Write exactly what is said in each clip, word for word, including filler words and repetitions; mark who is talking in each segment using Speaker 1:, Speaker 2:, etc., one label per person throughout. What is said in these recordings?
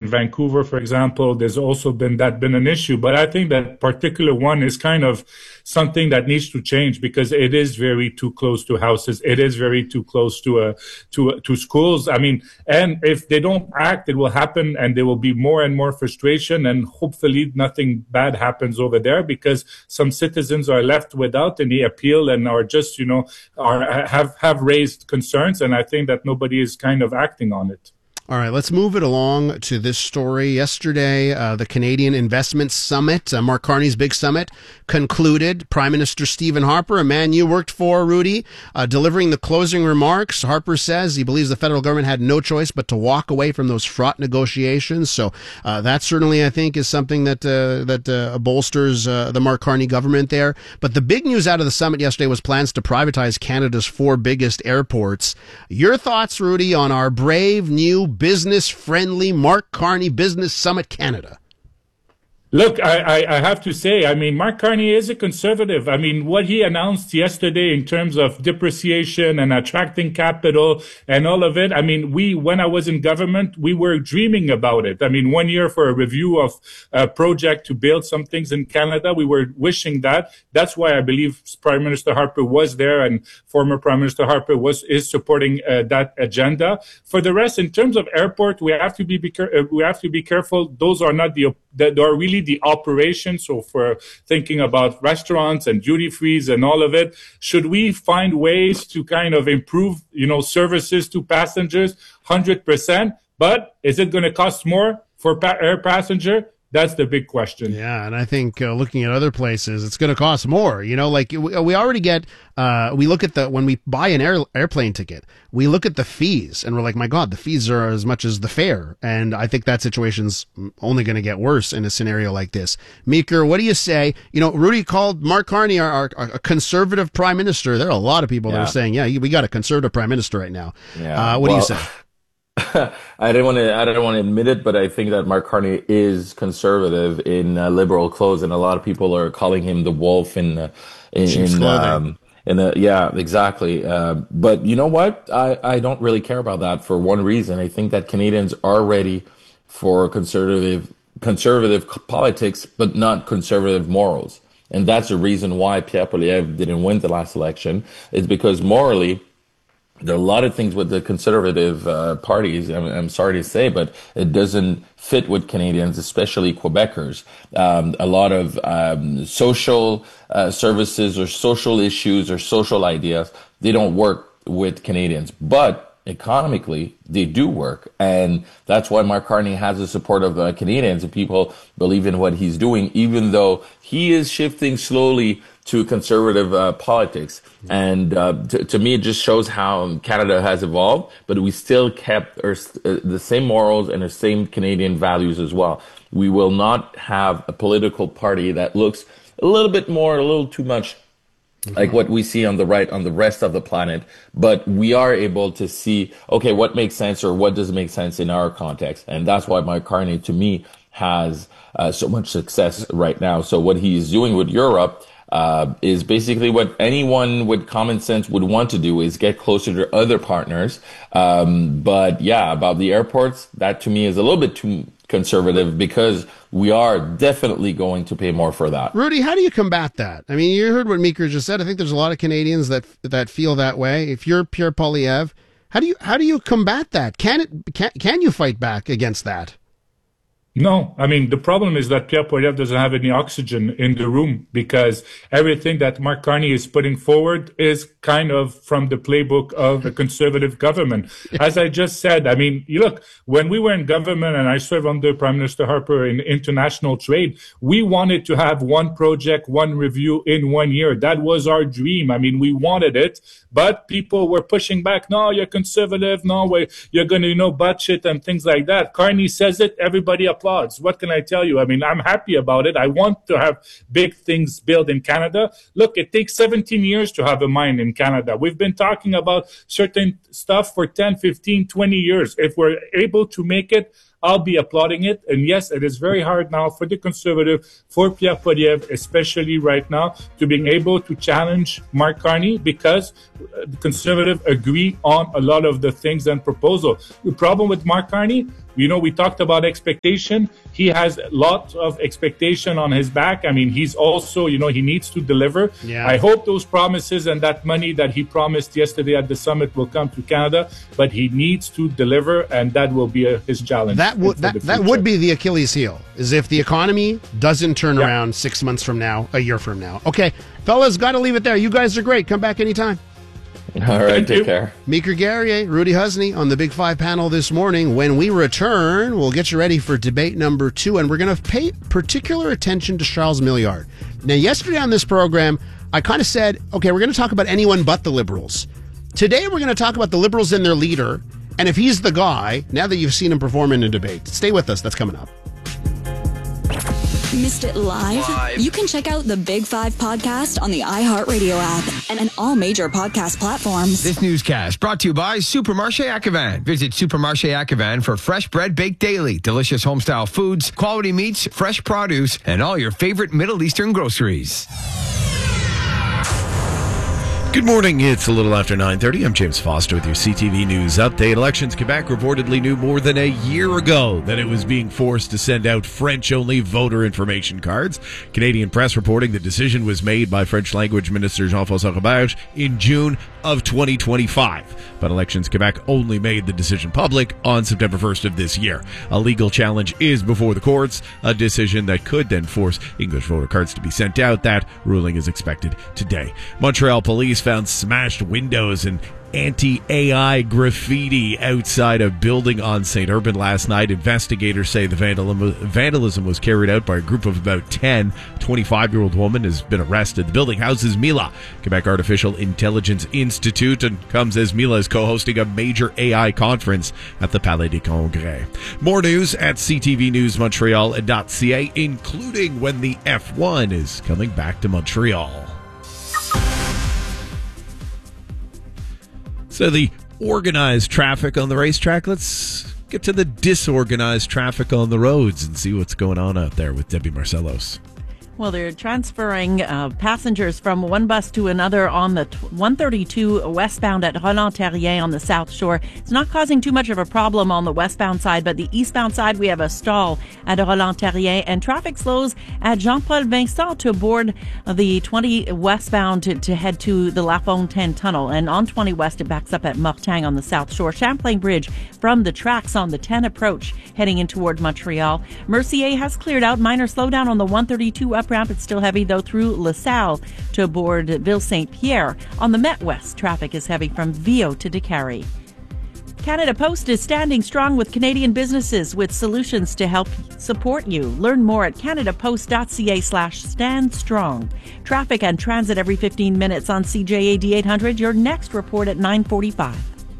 Speaker 1: Vancouver, for example, there's also been that been an issue. But I think that particular one is kind of something that needs to change because it is very too close to houses. It is very too close to uh, to uh, to schools. I mean, and if they don't act, it will happen, and there will be more and more frustration, and hopefully nothing bad happens over there because some citizens are left without any appeal and are just, you know, are have have raised concerns, and I think that nobody is kind of acting on it.
Speaker 2: All right, let's move it along to this story. Yesterday, uh, the Canadian Investment Summit, uh, Mark Carney's big summit, concluded. Prime Minister Stephen Harper, a man you worked for, Rudy, uh, delivering the closing remarks. Harper says he believes the federal government had no choice but to walk away from those fraught negotiations. So uh, that certainly, I think, is something that uh, that uh, bolsters uh, the Mark Carney government there. But the big news out of the summit yesterday was plans to privatize Canada's four biggest airports. Your thoughts, Rudy, on our brave new business-friendly Mark Carney Business Summit Canada?
Speaker 1: Look, I, I, I have to say, I mean, Mark Carney is a conservative. I mean, what he announced yesterday in terms of depreciation and attracting capital and all of it, I mean, we, when I was in government, we were dreaming about it. I mean, one year for a review of a project to build some things in Canada, we were wishing that. That's why I believe Prime Minister Harper was there and former Prime Minister Harper was is supporting uh, that agenda. For the rest, in terms of airport, we have to be, be uh, we have to be careful. Those are not the, that are really the operations. So for thinking about restaurants and duty frees and all of it, should we find ways to kind of improve, you know, services to passengers? one hundred percent. But is it going to cost more for pa- air passenger? That's the big question.
Speaker 2: Yeah, and I think uh, looking at other places, it's going to cost more. You know, like we, we already get, uh, we look at the, when we buy an air, airplane ticket, we look at the fees and we're like, my God, the fees are as much as the fare. And I think that situation's only going to get worse in a scenario like this. Meeker, what do you say? You know, Rudy called Mark Carney our, our, our conservative prime minister. There are a lot of people yeah. that are saying, yeah, we got a conservative prime minister right now. Yeah. Uh, what well, do you say?
Speaker 3: I didn't want to. I don't want to admit it, but I think that Mark Carney is conservative in uh, liberal clothes, and a lot of people are calling him the wolf in uh, in, in um, in a, yeah, exactly. Uh, but you know what? I I don't really care about that for one reason. I think that Canadians are ready for conservative conservative politics, but not conservative morals, and that's the reason why Pierre Poilievre didn't win the last election. It's because morally, there are a lot of things with the conservative uh, parties, I'm, I'm sorry to say, but it doesn't fit with Canadians, especially Quebecers. Um, a lot of um, social uh, services or social issues or social ideas, they don't work with Canadians. But economically, they do work. And that's why Mark Carney has the support of uh, Canadians, and people believe in what he's doing, even though he is shifting slowly to conservative uh, politics. And uh, to, to me, it just shows how Canada has evolved, but we still kept our, uh, the same morals and the same Canadian values as well. We will not have a political party that looks a little bit more, a little too much mm-hmm. like what we see on the right, on the rest of the planet. But we are able to see, okay, what makes sense or what doesn't make sense in our context. And that's why Mark Carney, to me, has uh, so much success right now. So what he's doing with Europe Uh, is basically what anyone with common sense would want to do, is get closer to other partners. Um, but yeah, about the airports, that to me is a little bit too conservative, because we are definitely going to pay more for that.
Speaker 2: Rudy, how do you combat that? I mean, you heard what Meeker just said. I think there's a lot of Canadians that that feel that way. If you're Pierre Poilievre, how do you how do you combat that? Can it can can you fight back against that?
Speaker 1: No, I mean, the problem is that Pierre Poilievre doesn't have any oxygen in the room, because everything that Mark Carney is putting forward is kind of from the playbook of a conservative government. As I just said, I mean, you look, when we were in government and I served under Prime Minister Harper in international trade, we wanted to have one project, one review in one year. That was our dream. I mean, we wanted it, but people were pushing back. No, you're conservative. No, you're going to, you know, budget and things like that. Carney says it, everybody applauds. What can I tell you? I mean, I'm happy about it. I want to have big things built in Canada. Look, it takes seventeen years to have a mine in Canada. We've been talking about certain stuff for ten, fifteen, twenty years. If we're able to make it, I'll be applauding it. And yes, it is very hard now for the Conservative, for Pierre Poilievre, especially right now, to being able to challenge Mark Carney because the Conservative agree on a lot of the things and proposals. The problem with Mark Carney, you know, we talked about expectation. He has lots of expectation on his back. I mean, he's also, you know, he needs to deliver.
Speaker 2: Yeah.
Speaker 1: I hope those promises and that money that he promised yesterday at the summit will come to Canada, but he needs to deliver, and that will be a, his challenge.
Speaker 2: That would that, that would be the Achilles heel, is if the economy doesn't turn yeah. around six months from now, a year from now. Okay, fellas, got to leave it there. You guys are great. Come back anytime.
Speaker 3: All right, Thank take you. care.
Speaker 2: Meeker Guerrier, Rudy Husney on the Big Five panel this morning. When we return, we'll get you ready for debate number two, and we're going to pay particular attention to Charles Milliard. Now, yesterday on this program, I kind of said, okay, we're going to talk about anyone but the Liberals. Today, we're going to talk about the Liberals and their leader, and if he's the guy, now that you've seen him perform in a debate. Stay with us. That's coming up.
Speaker 4: Missed it live? live? You can check out the Big Five podcast on the iHeartRadio app and, and all major podcast platforms.
Speaker 5: This newscast brought to you by Supermarché Ackevan. Visit Supermarché Ackevan for fresh bread baked daily, delicious homestyle foods, quality meats, fresh produce, and all your favorite Middle Eastern groceries.
Speaker 6: Good morning. It's a little after nine thirty. I'm James Foster with your C T V News update. Elections Quebec reportedly knew more than a year ago that it was being forced to send out French-only voter information cards. Canadian press reporting the decision was made by French language minister Jean-François Roberge in June of twenty twenty-five. But Elections Quebec only made the decision public on September first of this year. A legal challenge is before the courts, a decision that could then force English voter cards to be sent out. That ruling is expected today. Montreal police found smashed windows and anti-A I graffiti outside a building on Saint Urbain last night. Investigators say the vandalism was carried out by a group of about ten. twenty-five-year-old woman has been arrested. The building houses Mila, Quebec Artificial Intelligence Institute, and comes as Mila is co-hosting a major A I conference at the Palais des Congrès. More news at c t v news montreal dot c a, including when the F one is coming back to Montreal. So the organized traffic on the racetrack, let's get to the disorganized traffic on the roads and see what's going on out there with Debbie Marcellos.
Speaker 7: Well, they're transferring uh, passengers from one bus to another on the one thirty-two westbound at Roland-Terrier on the South Shore. It's not causing too much of a problem on the westbound side, but the eastbound side, we have a stall at Roland-Terrier, and traffic slows at Jean-Paul Vincent to board the twenty westbound to, to head to the La Fontaine Tunnel. And on twenty west, it backs up at Mortagne on the South Shore. Champlain Bridge from the tracks on the ten approach heading in toward Montreal. Mercier has cleared out. Minor slowdown on the one thirty-two up ramp. It's still heavy, though, through LaSalle to board Ville Saint-Pierre. On the Met West, traffic is heavy from Viau to Décarie. Canada Post is standing strong with Canadian businesses with solutions to help support you. Learn more at canadapost.ca slash stand strong. Traffic and transit every fifteen minutes on C J A D eight hundred. Your next report at nine forty-five.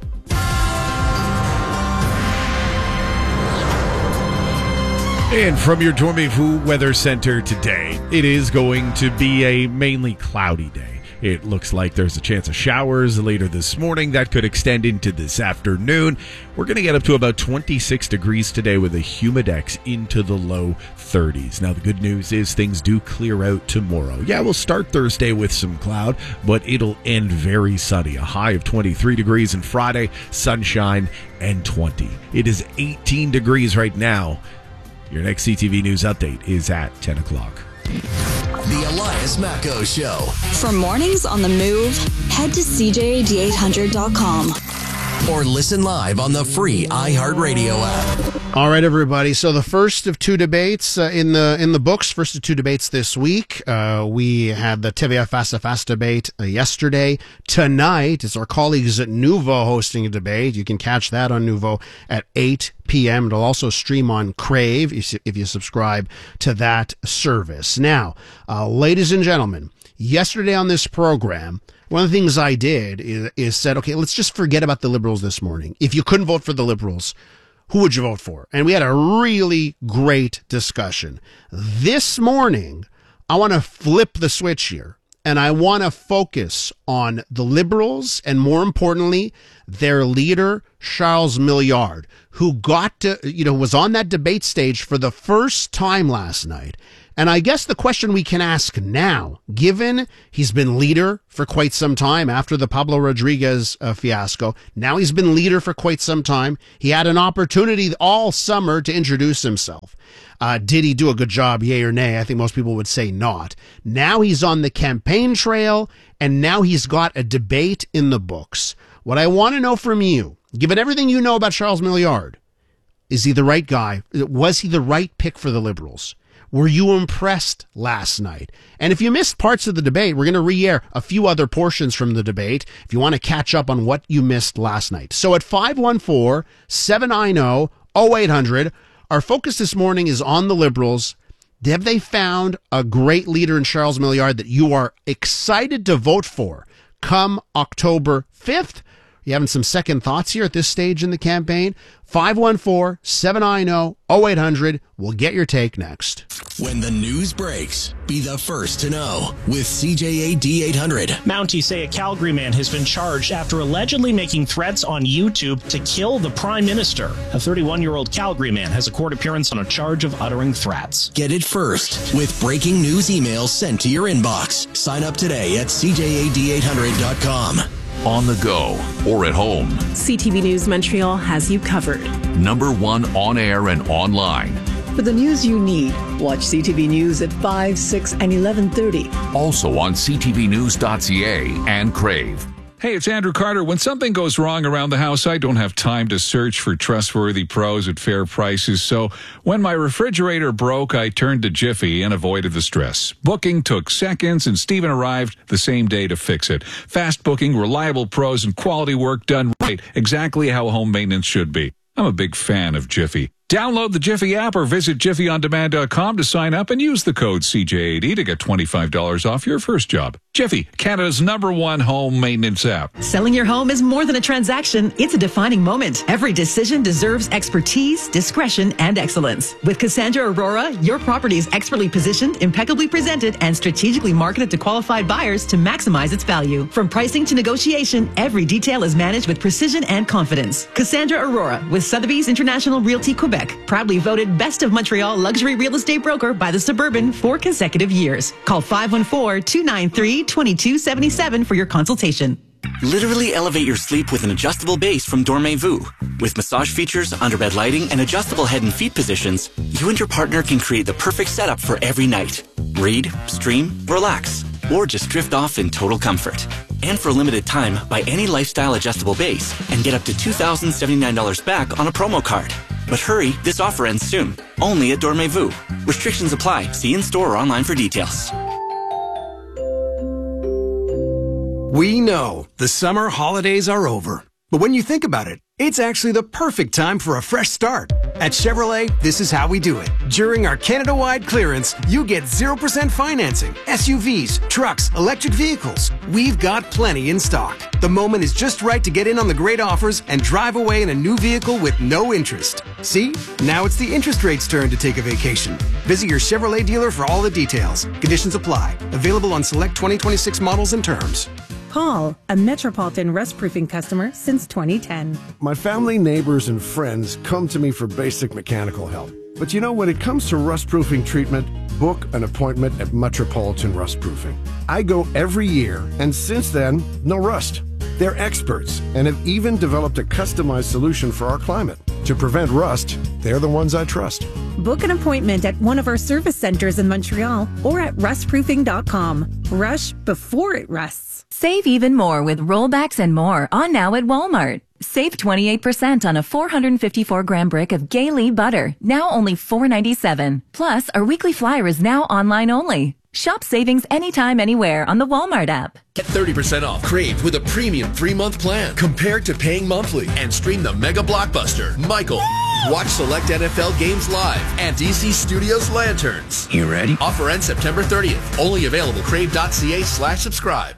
Speaker 6: And from your Dormez-vous Weather Center today, it is going to be a mainly cloudy day. It looks like there's a chance of showers later this morning that could extend into this afternoon. We're going to get up to about twenty-six degrees today with a humidex into the low thirties. Now, the good news is things do clear out tomorrow. Yeah, we'll start Thursday with some cloud, but it'll end very sunny. A high of twenty-three degrees on Friday, sunshine, and twenty. It is eighteen degrees right now. Your next C T V News update is at ten o'clock.
Speaker 8: The Elias Macco Show.
Speaker 4: For mornings on the move, head to c j a d eight hundred dot com.
Speaker 8: Or listen live on the free iHeartRadio app.
Speaker 2: All right, everybody. So the first of two debates uh, in the in the books, first of two debates this week. Uh, we had the T V A Face à Face debate uh, yesterday. Tonight, it's our colleagues at Nouveau hosting a debate. You can catch that on Nouveau at eight p.m. It'll also stream on Crave if you, if you subscribe to that service. Now, uh, ladies and gentlemen, yesterday on this program, one of the things I did is, is said, okay, let's just forget about the Liberals this morning. If you couldn't vote for the Liberals, who would you vote for? And we had a really great discussion. This morning, I want to flip the switch here. and I want to focus on the Liberals and, more importantly, their leader, Charles Milliard, who got to, you know, was on that debate stage for the first time last night. And I guess the question we can ask now, given he's been leader for quite some time after the Pablo Rodriguez uh, fiasco, now he's been leader for quite some time. He had an opportunity all summer to introduce himself. Uh, did he do a good job, yay or nay? I think most people would say not. Now he's on the campaign trail, and now he's got a debate in the books. What I want to know from you, given everything you know about Charles Milliard, is he the right guy? Was he the right pick for the Liberals? Were you impressed last night? And if you missed parts of the debate, we're going to re-air a few other portions from the debate if you want to catch up on what you missed last night. So at five one four, seven nine zero, zero eight hundred, our focus this morning is on the Liberals. Have they found a great leader in Charles Milliard that you are excited to vote for come October fifth? You having some second thoughts here at this stage in the campaign? five one four, seven nine zero, zero eight hundred. We'll get your take next.
Speaker 8: When the news breaks, be the first to know with C J A D eight hundred.
Speaker 9: Mounties say a Calgary man has been charged after allegedly making threats on YouTube to kill the Prime Minister. A thirty-one-year-old Calgary man has a court appearance on a charge of uttering threats.
Speaker 8: Get it first with breaking news emails sent to your inbox. Sign up today at C J A D eight hundred dot com.
Speaker 10: On the go or at home,
Speaker 11: C T V News Montreal has you covered.
Speaker 10: Number one on air and online.
Speaker 11: For the news you need, watch C T V News at five, six, and eleven thirty.
Speaker 10: Also on c t v news dot c a and Crave.
Speaker 12: Hey, it's Andrew Carter. When something goes wrong around the house, I don't have time to search for trustworthy pros at fair prices. So when my refrigerator broke, I turned to Jiffy and avoided the stress. Booking took seconds, and Steven arrived the same day to fix it. Fast booking, reliable pros, and quality work done right. Exactly how home maintenance should be. I'm a big fan of Jiffy. Download the Jiffy app or visit jiffy on demand dot com to sign up and use the code C J A D to get twenty-five dollars off your first job. Jiffy, Canada's number one home maintenance app.
Speaker 13: Selling your home is more than a transaction. It's a defining moment. Every decision deserves expertise, discretion, and excellence. With Cassandra Aurora, your property is expertly positioned, impeccably presented, and strategically marketed to qualified buyers to maximize its value. From pricing to negotiation, every detail is managed with precision and confidence. Cassandra Aurora with Sotheby's International Realty Quebec. Proudly voted Best of Montreal Luxury Real Estate Broker by the Suburban for consecutive years. Call five one four, two nine three, two two seven seven for your consultation.
Speaker 14: Literally elevate your sleep with an adjustable base from Dormez-vous. With massage features, underbed lighting, and adjustable head and feet positions, you and your partner can create the perfect setup for every night. Read, stream, relax, or just drift off in total comfort. And for a limited time, buy any lifestyle adjustable base and get up to two thousand seventy-nine dollars back on a promo card. But hurry, this offer ends soon. Only at Dormez-vous. Restrictions apply. See in-store or online for details.
Speaker 15: We know the summer holidays are over. But when you think about it, it's actually the perfect time for a fresh start. At Chevrolet, this is how we do it. During our Canada-wide clearance, you get zero percent financing, S U Vs, trucks, electric vehicles. We've got plenty in stock. The moment is just right to get in on the great offers and drive away in a new vehicle with no interest. See? Now it's the interest rate's turn to take a vacation. Visit your Chevrolet dealer for all the details. Conditions apply. Available on select twenty twenty-six models and terms.
Speaker 16: Paul, a Metropolitan rust-proofing customer since twenty ten.
Speaker 17: My family, neighbors, and friends come to me for basic mechanical help. But you know, when it comes to rust-proofing treatment, book an appointment at Metropolitan Rust-Proofing. I go every year, and since then, no rust. They're experts and have even developed a customized solution for our climate. To prevent rust, they're the ones I trust.
Speaker 16: Book an appointment at one of our service centers in Montreal or at rust proofing dot com. Rush before it rusts.
Speaker 18: Save even more with rollbacks and more on now at Walmart. Save twenty-eight percent on a four hundred fifty-four gram brick of Gaylee butter, now only four ninety-seven. Plus, our weekly flyer is now online only. Shop savings anytime, anywhere on the Walmart app.
Speaker 8: Get thirty percent off Crave with a premium three-month plan compared to paying monthly. And stream the mega blockbuster, Michael. Watch select N F L games live and D C Studios Lanterns.
Speaker 19: You ready?
Speaker 8: Offer ends September thirtieth. Only available crave.ca slash subscribe.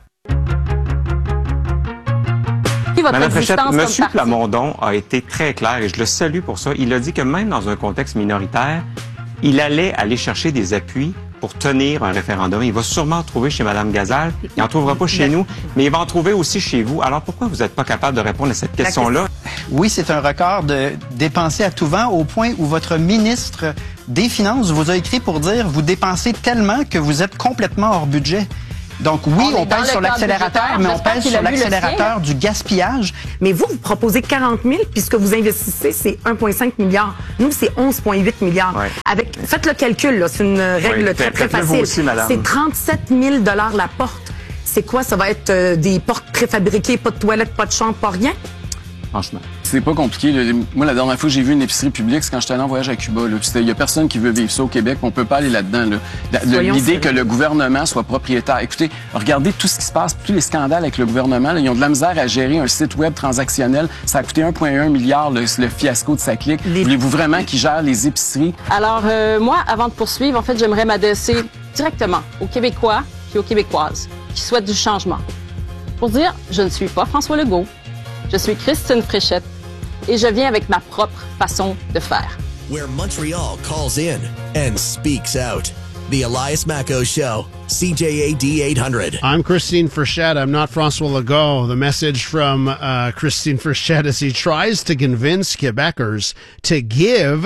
Speaker 20: Madame Fréchette, M. Plamondon a été très clair et je le salue pour ça. Il a dit que même dans un contexte minoritaire, il allait aller chercher des appuis pour tenir un référendum. Il va sûrement en trouver chez Mme Gazal. Il n'en trouvera pas chez nous, mais il va en trouver aussi chez vous. Alors pourquoi vous n'êtes pas capable de répondre à cette question-là?
Speaker 19: Oui, c'est un record de dépenser à tout vent au point où votre ministre des Finances vous a écrit pour dire vous dépensez tellement que vous êtes complètement hors budget. Donc oui, on, on pèse sur l'accélérateur, mais on pèse sur l'accélérateur du gaspillage.
Speaker 21: Mais vous, vous proposez quarante mille, puis ce que vous investissez, c'est un virgule cinq milliard. Nous, c'est onze virgule huit milliards. Ouais. Avec, faites le calcul, là, c'est une règle oui, très, très facile. C'est trente-sept mille dollars la porte. C'est quoi? Ça va être euh, des portes préfabriquées, pas de toilette, pas de chambre, pas rien?
Speaker 22: Franchement. C'est pas compliqué. Moi, la dernière fois que j'ai vu une épicerie publique, c'est quand j'étais allé en voyage à Cuba. Il y a personne qui veut vivre ça au Québec. On peut pas aller là-dedans. Là. L'idée que le gouvernement soit propriétaire. Écoutez, regardez tout ce qui se passe, tous les scandales avec le gouvernement. Là, ils ont de la misère à gérer un site web transactionnel. Ça a coûté un virgule un milliard, le, le fiasco de Saclic. Les... Voulez-vous vraiment qu'ils gèrent les épiceries?
Speaker 23: Alors, euh, moi, avant de poursuivre, en fait, j'aimerais m'adresser directement aux Québécois et aux Québécoises qui souhaitent du changement. Pour dire, je ne suis pas François Legault. Je suis Christine Fréchette et je viens avec ma propre façon de faire.
Speaker 8: Where Montreal calls in and speaks out. The Elias Macco Show, C J A D eight hundred.
Speaker 2: I'm Christine Fréchette. I'm not François Legault. The message from uh, Christine Fréchette as he tries to convince Quebecers to give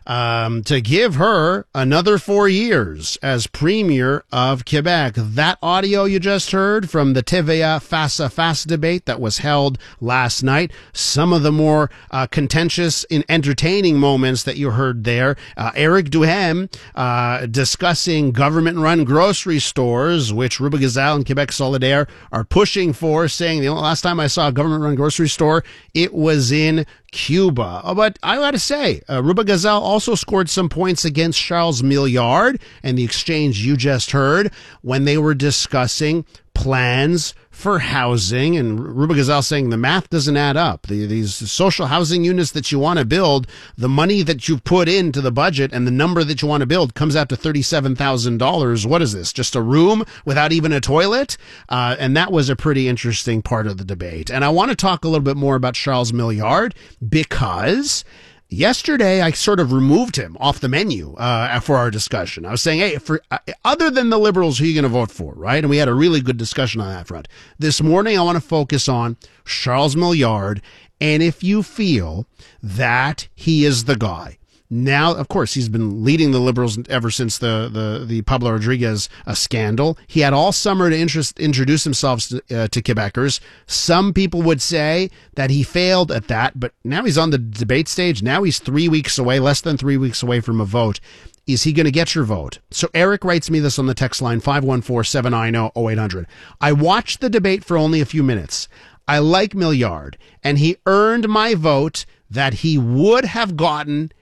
Speaker 2: um, to give her another four years as Premier of Quebec. That audio you just heard from the T V A Face à Face debate that was held last night. Some of the more uh, contentious and entertaining moments that you heard there. Uh, Eric Duhem uh, discussing government-run grocery stores, which Ruba Gazal and Quebec Solidaire are pushing for, saying the only last time I saw a government-run grocery store, it was in Cuba. Oh, but I got to say, uh, Ruba Gazal also scored some points against Charles Milliard and the exchange you just heard when they were discussing plans for housing, and Ruba Gazal saying the math doesn't add up. The, these social housing units that you want to build, the money that you put into the budget and the number that you want to build comes out to thirty-seven thousand dollars. What is this? Just a room without even a toilet? Uh, and that was a pretty interesting part of the debate. And I want to talk a little bit more about Charles Milliard because yesterday, I sort of removed him off the menu uh, for our discussion. I was saying, hey, for uh, other than the Liberals, who are you going to vote for, right? And we had a really good discussion on that front. This morning, I want to focus on Charles Milliard, and if you feel that he is the guy. Now, of course, he's been leading the Liberals ever since the, the, the Pablo Rodriguez uh, scandal. He had all summer to interest, introduce himself to, uh, to Quebecers. Some people would say that he failed at that, but now he's on the debate stage. Now he's three weeks away, less than three weeks away from a vote. Is he going to get your vote? So Eric writes me this on the text line, five one four, seven nine zero, zero eight hundred. I watched the debate for only a few minutes. I like Milliard, and he earned my vote that he would have gotten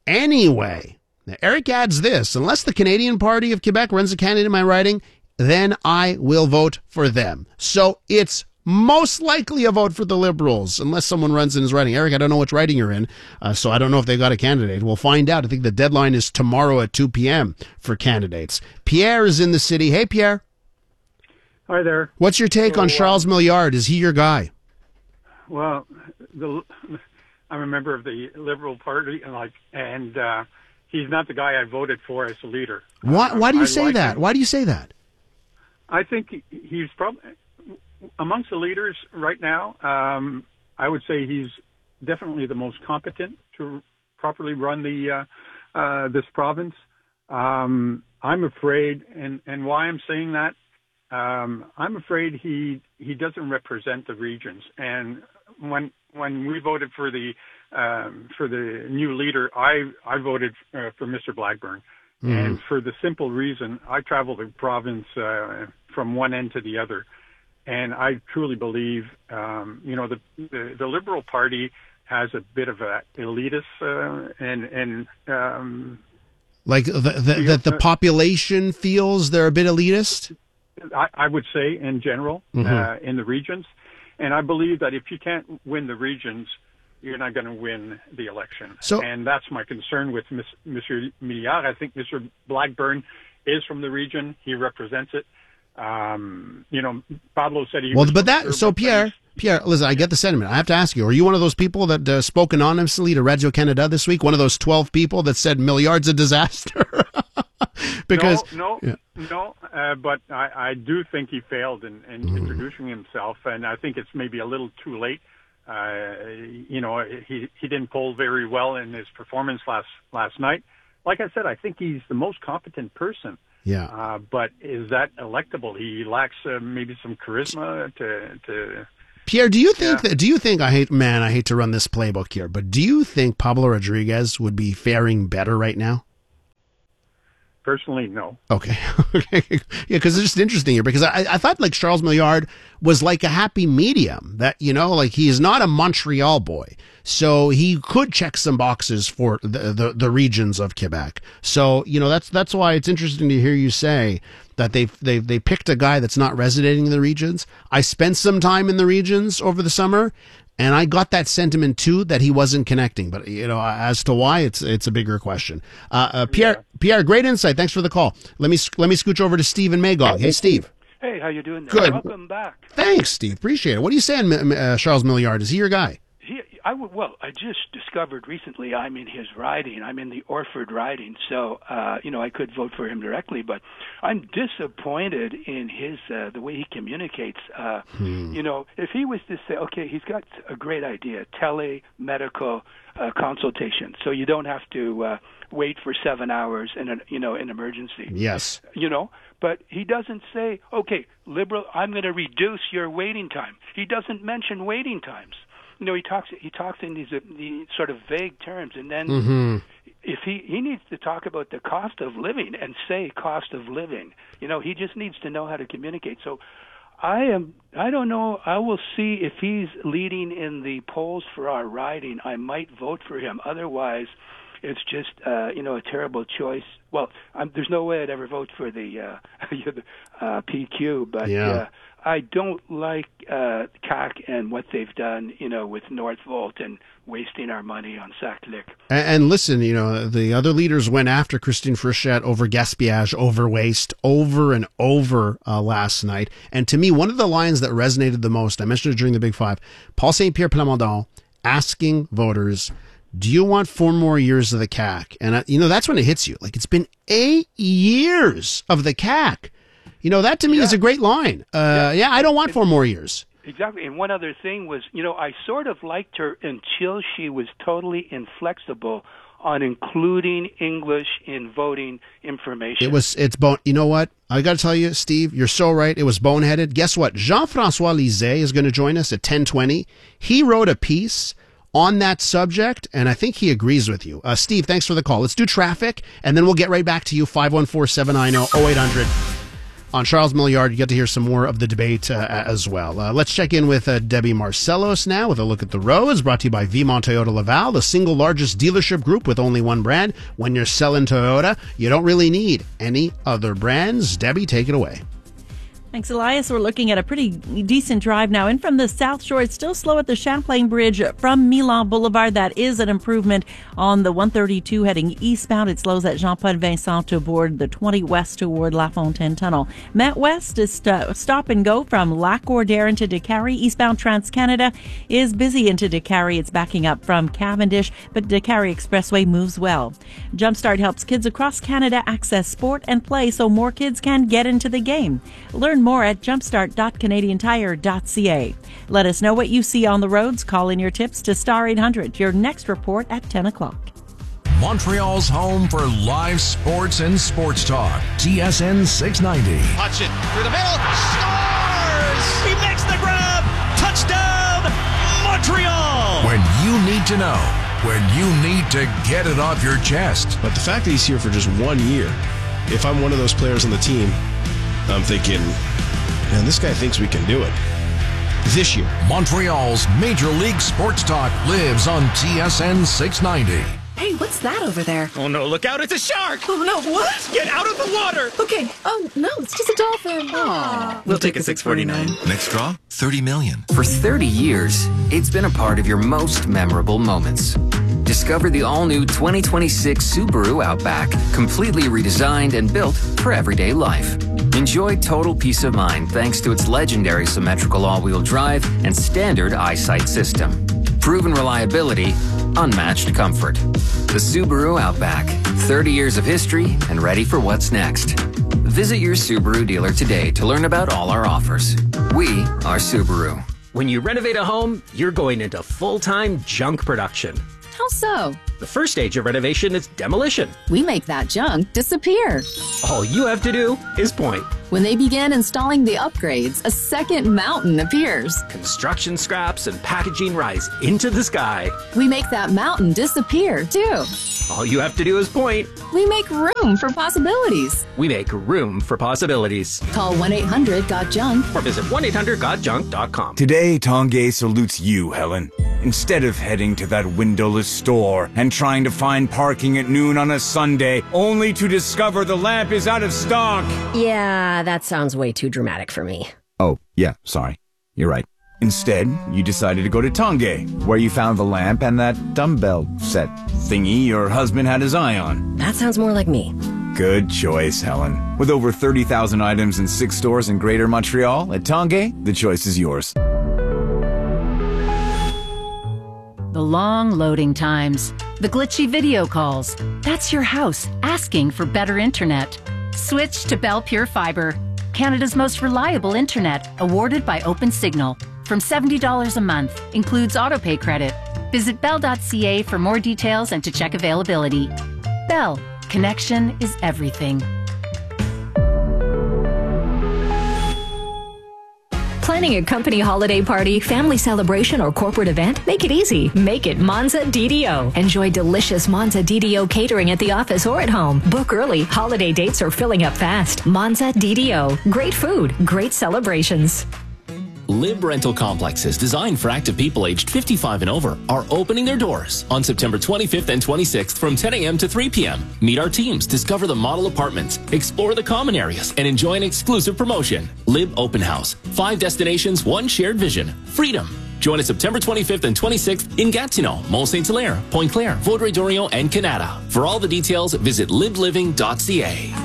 Speaker 2: anyway. Now, Eric adds this, unless the Canadian Party of Quebec runs a candidate in my riding, then I will vote for them. So it's most likely a vote for the Liberals, unless someone runs in his riding. Eric, I don't know which riding you're in, uh, so I don't know if they've got a candidate. We'll find out. I think the deadline is tomorrow at two p.m. for candidates. Pierre is in the city. Hey, Pierre.
Speaker 24: Hi there.
Speaker 2: What's your take so, on Charles uh, Milliard? Is he your guy?
Speaker 24: Well, the... I'm a member of the Liberal Party, and like, and uh, he's not the guy I voted for as a leader.
Speaker 2: Why? Why do you
Speaker 24: I
Speaker 2: say
Speaker 24: like
Speaker 2: that?
Speaker 24: him.
Speaker 2: Why do you say that?
Speaker 24: I think he's probably amongst the leaders right now. Um, I would say he's definitely the most competent to properly run the uh, uh, this province. Um, I'm afraid, and and why I'm saying that, um, I'm afraid he he doesn't represent the regions. And when when we voted for the um, for the new leader, I I voted uh, for Mister Blackburn, mm. and for the simple reason I travel the province uh, from one end to the other, and I truly believe um, you know the, the the Liberal Party has a bit of a elitist uh, and and um,
Speaker 2: like the, the, that the population feels they're a bit elitist.
Speaker 24: I, I would say in general mm-hmm. uh, in the regions. And I believe that if you can't win the regions, you're not going to win the election. So, and that's my concern with Mister Milliard. I think Mister Blackburn is from the region. He represents it. Um, you know, Pablo said he
Speaker 2: well,
Speaker 24: was
Speaker 2: but that, so Pierre, Pierre, listen, I get the sentiment. I have to ask you, are you one of those people that uh, spoke anonymously to Radio Canada this week? One of those twelve people that said Milliard's a disaster? because
Speaker 24: no, no,
Speaker 2: yeah.
Speaker 24: no. Uh, but I, I do think he failed in, in mm. introducing himself, and I think it's maybe a little too late. Uh, you know, he he didn't poll very well in his performance last last night. Like I said, I think he's the most competent person.
Speaker 2: Yeah.
Speaker 24: Uh, but is that electable? He lacks uh, maybe some charisma to to.
Speaker 2: Pierre, do you think
Speaker 24: Yeah.
Speaker 2: that? Do you think I hate man? I hate to run this playbook here, but do you think Pablo Rodriguez would be faring better right now?
Speaker 24: Personally, no.
Speaker 2: Okay. Yeah, because it's just interesting here because I, I thought like Charles Milliard was like a happy medium that, you know, like he is not a Montreal boy. So he could check some boxes for the, the, the regions of Quebec. So, you know, that's that's why it's interesting to hear you say that they've, they've, they picked a guy that's not residing in the regions. I spent some time in the regions over the summer. And I got that sentiment too that he wasn't connecting, but you know, as to why, it's it's a bigger question. Uh, uh, Pierre, yeah. Pierre, great insight. Thanks for the call. Let me let me scooch over to Steve in Magog. Hey, Steve.
Speaker 1: Hey, how you doing? There?
Speaker 2: Good.
Speaker 1: Welcome back.
Speaker 2: Thanks, Steve. Appreciate it. What are you saying, uh, Charles Milliard? Is he your guy?
Speaker 1: He, I would, well, I just discovered recently I'm in his riding. I'm in the Orford riding, so uh, you know I could vote for him directly, but I'm disappointed in his uh, the way he communicates. Uh, hmm. You know, if he was to say, okay, he's got a great idea, telemedical uh, consultation, so you don't have to uh, wait for seven hours in an you know an emergency.
Speaker 2: Yes.
Speaker 1: You know. But he doesn't say, okay, liberal, I'm going to reduce your waiting time. He doesn't mention waiting times. You know, he talks he talks in these, uh, these sort of vague terms, and then
Speaker 2: mm-hmm.
Speaker 1: if he he needs to talk about the cost of living and say cost of living. You know, he just needs to know how to communicate. So I am I don't know. I will see if he's leading in the polls for our riding. I might vote for him. Otherwise, it's just uh, you know a terrible choice. Well, I'm, there's no way I'd ever vote for the uh, uh, P Q, but
Speaker 2: yeah.
Speaker 1: uh, I don't like uh, C A Q and what they've done, you know, with Northvolt and wasting our money on Saclic.
Speaker 2: And, and listen, you know, the other leaders went after Christine Frichette over gaspillage, over waste, over and over uh, last night. And to me, one of the lines that resonated the most, I mentioned it during the Big Five, Paul Saint Pierre Plamondon asking voters, do you want four more years of the C A Q? And, uh, you know, that's when it hits you. Like, it's been eight years of the C A Q. You know, that to me
Speaker 1: yeah.
Speaker 2: is a great line. Uh, yeah. yeah, I don't want four more years.
Speaker 1: Exactly. And one other thing was, you know, I sort of liked her until she was totally inflexible on including English in voting information.
Speaker 2: It was, it's bone, you know what? I got to tell you, Steve, you're so right. It was boneheaded. Guess what? Jean-François Lisée is going to join us at ten twenty. He wrote a piece on that subject, and I think he agrees with you. Uh, Steve, thanks for the call. Let's do traffic, and then we'll get right back to you. five one four, seven nine zero, zero eight hundred. On Charles Milliard, you get to hear some more of the debate uh, as well. Uh, let's check in with uh, Debbie Marcellos now with a look at the roads, brought to you by Vimont Toyota Laval, the single largest dealership group with only one brand. When you're selling Toyota, you don't really need any other brands. Debbie, take it away.
Speaker 3: Thanks, Elias. We're looking at a pretty decent drive now. In from the South Shore, it's still slow at the Champlain Bridge from Milan Boulevard. That is an improvement on the one thirty-two heading eastbound. It slows at Jean-Paul Vincent toward the twenty west toward La Fontaine Tunnel. Met West is st- stop and go from Lac Gordaire into Décarie. Eastbound Trans-Canada is busy into Décarie. It's backing up from Cavendish, but Décarie Expressway moves well. Jumpstart helps kids across Canada access sport and play so more kids can get into the game. Learn more at jumpstart dot canadian tire dot c a. Let us know what you see on the roads. Call in your tips to Star eight hundred. Your next report at ten o'clock.
Speaker 5: Montreal's home for live sports and sports talk. T S N six ninety.
Speaker 7: Hutchin through the middle. Scores! He makes the grab. Touchdown, Montreal!
Speaker 5: When you need to know. When you need to get it off your chest.
Speaker 25: But the fact that he's here for just one year, if I'm one of those players on the team, I'm thinking, man, this guy thinks we can do it. This year.
Speaker 5: Montreal's Major League Sports Talk lives on T S N six ninety.
Speaker 26: Hey, what's that over there?
Speaker 7: Oh no, look out, it's a shark!
Speaker 26: Oh no, what?
Speaker 7: Get out of the water!
Speaker 26: Okay, oh no, it's just a dolphin. Aww.
Speaker 7: We'll take a six forty-nine.
Speaker 5: Next draw, thirty million.
Speaker 27: For thirty years, it's been a part of your most memorable moments. Discover the all-new twenty twenty-six Subaru Outback, completely redesigned and built for everyday life. Enjoy total peace of mind thanks to its legendary symmetrical all-wheel drive and standard eyesight system. Proven reliability, unmatched comfort. The Subaru Outback. thirty years of history and ready for what's next. Visit your Subaru dealer today to learn about all our offers. We are Subaru.
Speaker 4: When you renovate a home, you're going into full-time junk production.
Speaker 6: How so?
Speaker 4: The first stage of renovation is demolition.
Speaker 6: We make that junk disappear.
Speaker 4: All you have to do is point.
Speaker 6: When they begin installing the upgrades, a second mountain appears.
Speaker 4: Construction scraps and packaging rise into the sky.
Speaker 6: We make that mountain disappear, too.
Speaker 4: All you have to do is point.
Speaker 6: We make room for possibilities.
Speaker 4: We make room for possibilities.
Speaker 6: Call one eight hundred got junk
Speaker 4: or visit one eight hundred got junk dot com.
Speaker 9: Today, Tanguay salutes you, Helen. Instead of heading to that windowless store and trying to find parking at noon on a Sunday, only to discover the lamp is out of stock.
Speaker 10: Yeah, that sounds way too dramatic for me.
Speaker 9: Oh, yeah, sorry. You're right. Instead, you decided to go to Tanguay, where you found the lamp and that dumbbell set thingy your husband had his eye on.
Speaker 10: That sounds more like me.
Speaker 9: Good choice, Helen. With over thirty thousand items in six stores in Greater Montreal, at Tanguay, the choice is yours.
Speaker 11: The long loading times, the glitchy video calls. That's your house asking for better internet. Switch to Bell Pure Fiber, Canada's most reliable internet, awarded by OpenSignal. From seventy dollars a month, includes autopay credit. Visit bell dot c a for more details and to check availability. Bell, connection is everything.
Speaker 12: Planning a company holiday party, family celebration, or corporate event? Make it easy. Make it Monza D D O. Enjoy delicious Monza D D O catering at the office or at home. Book early. Holiday dates are filling up fast. Monza D D O. Great food, great celebrations.
Speaker 13: Lib Rental Complexes, designed for active people aged fifty-five and over, are opening their doors on September twenty-fifth and twenty-sixth from ten a.m. to three p.m. Meet our teams, discover the model apartments, explore the common areas, and enjoy an exclusive promotion. Lib Open House. Five destinations, one shared vision. Freedom. Join us September twenty-fifth and twenty-sixth in Gatineau, Mont Saint Hilaire, Pointe Claire, Vaudreuil-Dorion, and Canada. For all the details, visit lib living dot c a.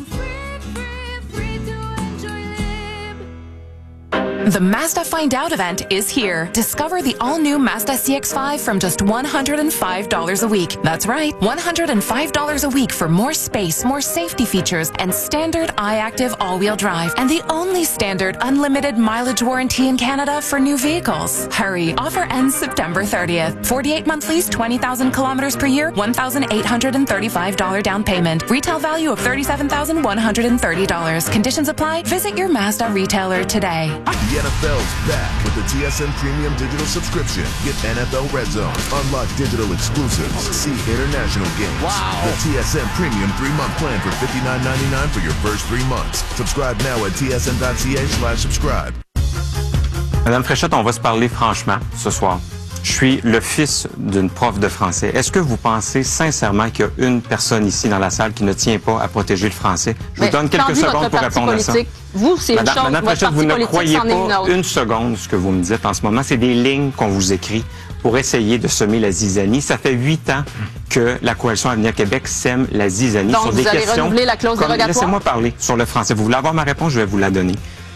Speaker 28: The Mazda Find Out event is here. Discover the all-new Mazda C X five from just one hundred five dollars a week. That's right, one hundred five dollars a week for more space, more safety features, and standard iActive all-wheel drive. And the only standard unlimited mileage warranty in Canada for new vehicles. Hurry, offer ends September thirtieth. forty-eight month lease, twenty thousand kilometers per year, one thousand eight hundred thirty-five dollars down payment. Retail value of thirty-seven thousand one hundred thirty dollars. Conditions apply. Visit your Mazda retailer today.
Speaker 29: The N F L's back with the T S N Premium Digital Subscription. Get N F L Red Zone, unlock digital exclusives, see international games.
Speaker 30: Wow.
Speaker 29: The T S N Premium three-month plan for fifty-nine ninety-nine for your first three months. Subscribe now at T S N dot C A slash subscribe.
Speaker 20: Madame Fréchette, on va se parler franchement ce soir. Je suis le fils d'une prof de français. Est-ce que vous pensez sincèrement qu'il y a une personne ici dans la salle qui ne tient pas à protéger le français? Je vous donne quelques secondes pour répondre à ça.
Speaker 23: Vous, c'est une chose.
Speaker 20: Madame Fréchette, vous ne croyez pas une seconde ce que vous me dites en ce moment. C'est des lignes qu'on vous écrit pour essayer de semer la zizanie. Ça fait huit ans que la Coalition Avenir Québec sème la zizanie
Speaker 23: Donc,
Speaker 20: sur
Speaker 23: vous
Speaker 20: des
Speaker 23: allez
Speaker 20: questions.
Speaker 23: renouveler la clause dérogatoire?
Speaker 20: Laissez-moi parler sur le français. Vous voulez avoir ma réponse? Je vais vous la donner.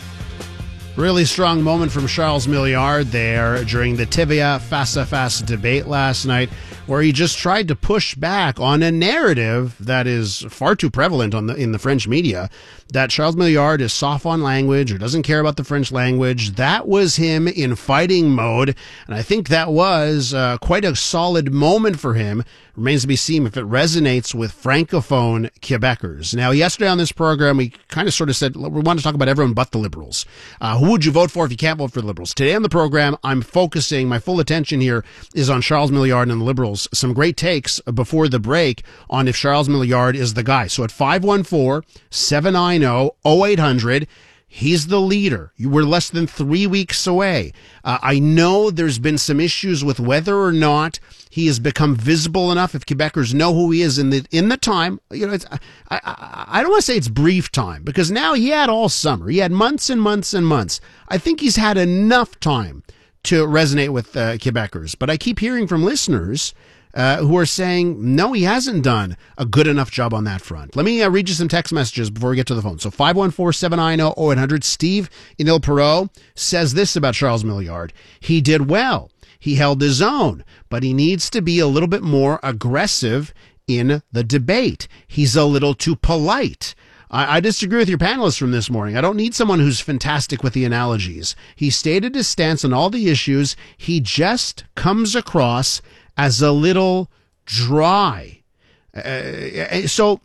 Speaker 2: Really strong moment from Charles Milliard there during the Tibia Face-à-Face debate last night, where he just tried to push back on a narrative that is far too prevalent on the in the French media, that Charles Milliard is soft on language or doesn't care about the French language. That was him in fighting mode, and I think that was uh, quite a solid moment for him. Remains to be seen if it resonates with Francophone Quebecers. Now, yesterday on this program, we kind of sort of said we want to talk about everyone but the Liberals. Uh, who would you vote for if you can't vote for the Liberals? Today on the program, I'm focusing, my full attention here is on Charles Milliard and the Liberals. Some great takes before the break on if Charles Milliard is the guy. So at five one four, seven nine zero, zero eight hundred, he's the leader. You were less than three weeks away. Uh, I know there's been some issues with whether or not he has become visible enough. If Quebecers know who he is in the in the time, you know, it's, I, I, I don't want to say it's brief time, because now he had all summer. He had months and months and months. I think he's had enough time to resonate with uh, Quebecers. But I keep hearing from listeners Uh, who are saying, no, he hasn't done a good enough job on that front. Let me uh, read you some text messages before we get to the phone. So five one four, seven nine zero, zero eight hundred. Steve in Il Perot says this about Charles Milliard. He did well. He held his own, but he needs to be a little bit more aggressive in the debate. He's a little too polite. I, I disagree with your panelists from this morning. I don't need someone who's fantastic with the analogies. He stated his stance on all the issues. He just comes across as a little dry. Uh, so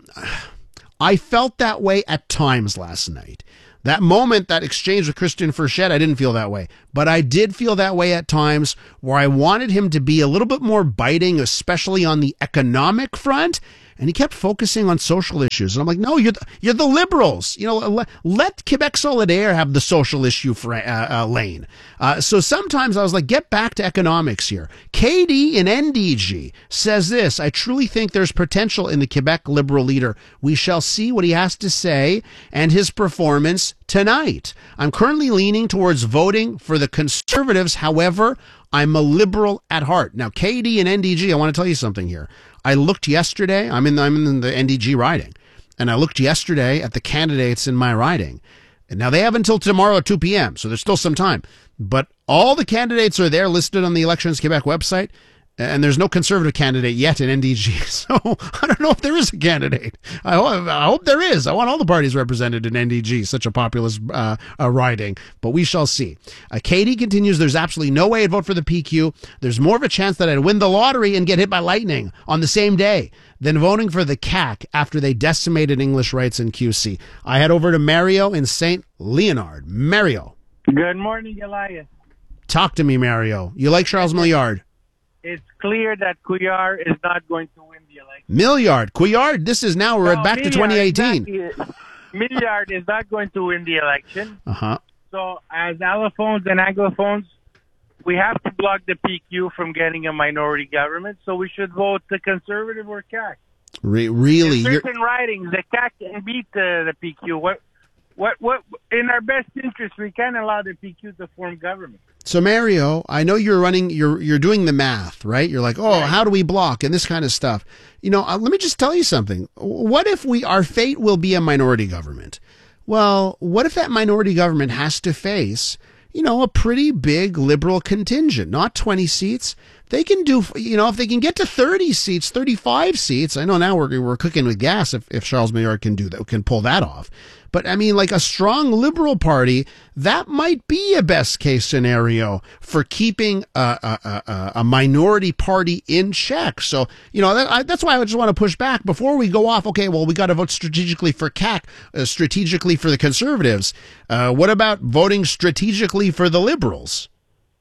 Speaker 2: I felt that way at times last night. That moment, that exchange with Christian Frechette, I didn't feel that way. But I did feel that way at times where I wanted him to be a little bit more biting, especially on the economic front. And he kept focusing on social issues. And I'm like, no, you're the, you're the liberals. You know, let, let Quebec Solidaire have the social issue for, uh, uh, lane. Uh, so sometimes I was like, get back to economics here. K D in N D G says this: I truly think there's potential in the Quebec Liberal leader. We shall see what he has to say and his performance tonight. I'm currently leaning towards voting for the Conservatives. However, I'm a liberal at heart. Now, K D and N D G, I want to tell you something here. I looked yesterday, I'm in, the, I'm in the N D G riding, and I looked yesterday at the candidates in my riding. And now they have until tomorrow at two p.m., so there's still some time. But all the candidates are there listed on the Elections Quebec website, and there's no Conservative candidate yet in N D G. So I don't know if there is a candidate. I hope, I hope there is. I want all the parties represented in N D G, such a populous uh, uh, riding. But we shall see. Uh, Katie continues, there's absolutely no way I'd vote for the P Q. There's more of a chance that I'd win the lottery and get hit by lightning on the same day than voting for the C A Q after they decimated English rights in Q C. I head over to Mario in Saint Leonard. Mario.
Speaker 8: Good morning, Elias.
Speaker 2: Talk to me, Mario. You like Charles Milliard?
Speaker 8: It's clear that Couillard is not going to win the election.
Speaker 2: Milliard, Couillard, this is now, we're
Speaker 8: No,
Speaker 2: back
Speaker 8: Milliard,
Speaker 2: to twenty eighteen.
Speaker 8: Exactly. Milliard is not going to win the election.
Speaker 2: Uh-huh.
Speaker 8: So as allophones and anglophones, we have to block the P Q from getting a minority government, so we should vote the Conservative or C A Q.
Speaker 2: Re- really?
Speaker 8: In
Speaker 2: You're...
Speaker 8: certain ridings, the C A Q can beat the, the P Q. What, what, what? In our best interest, we can't allow the P Q to form government.
Speaker 2: So Mario, I know you're running, you're you're doing the math, right? You're like, oh, how do we block and this kind of stuff. You know, uh, let me just tell you something. What if we, our fate will be a minority government? Well, what if that minority government has to face, you know, a pretty big liberal contingent, not twenty seats. They can do, you know, if they can get to thirty seats, thirty-five seats. I know now we're we're cooking with gas if, if Charles Milliard can do that, can pull that off. But I mean, like a strong liberal party, that might be a best case scenario for keeping a, a, a, a minority party in check. So, you know, that, I, that's why I just want to push back before we go off. Okay, well, we got to vote strategically for C A C, uh, strategically for the Conservatives. Uh, what about voting strategically for the Liberals?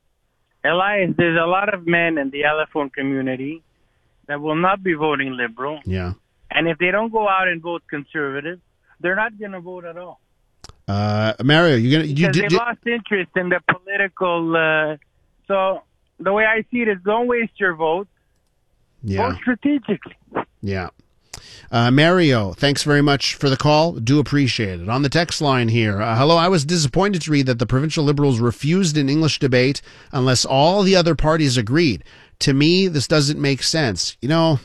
Speaker 8: Elias, there's a lot of men in the allophone community that will not be voting Liberal.
Speaker 2: Yeah.
Speaker 8: And if they don't go out and vote Conservative, they're not going to vote at all.
Speaker 2: Uh, Mario, you're gonna you
Speaker 8: because
Speaker 2: did,
Speaker 8: they've
Speaker 2: did
Speaker 8: lost interest in the political. Uh, so the way I see it is, don't waste your vote.
Speaker 2: Yeah.
Speaker 8: Vote strategically.
Speaker 2: Yeah. Uh, Mario, thanks very much for the call. Do appreciate it. On the text line here, uh, hello, I was disappointed to read that the provincial Liberals refused an English debate unless all the other parties agreed. To me, this doesn't make sense. You know,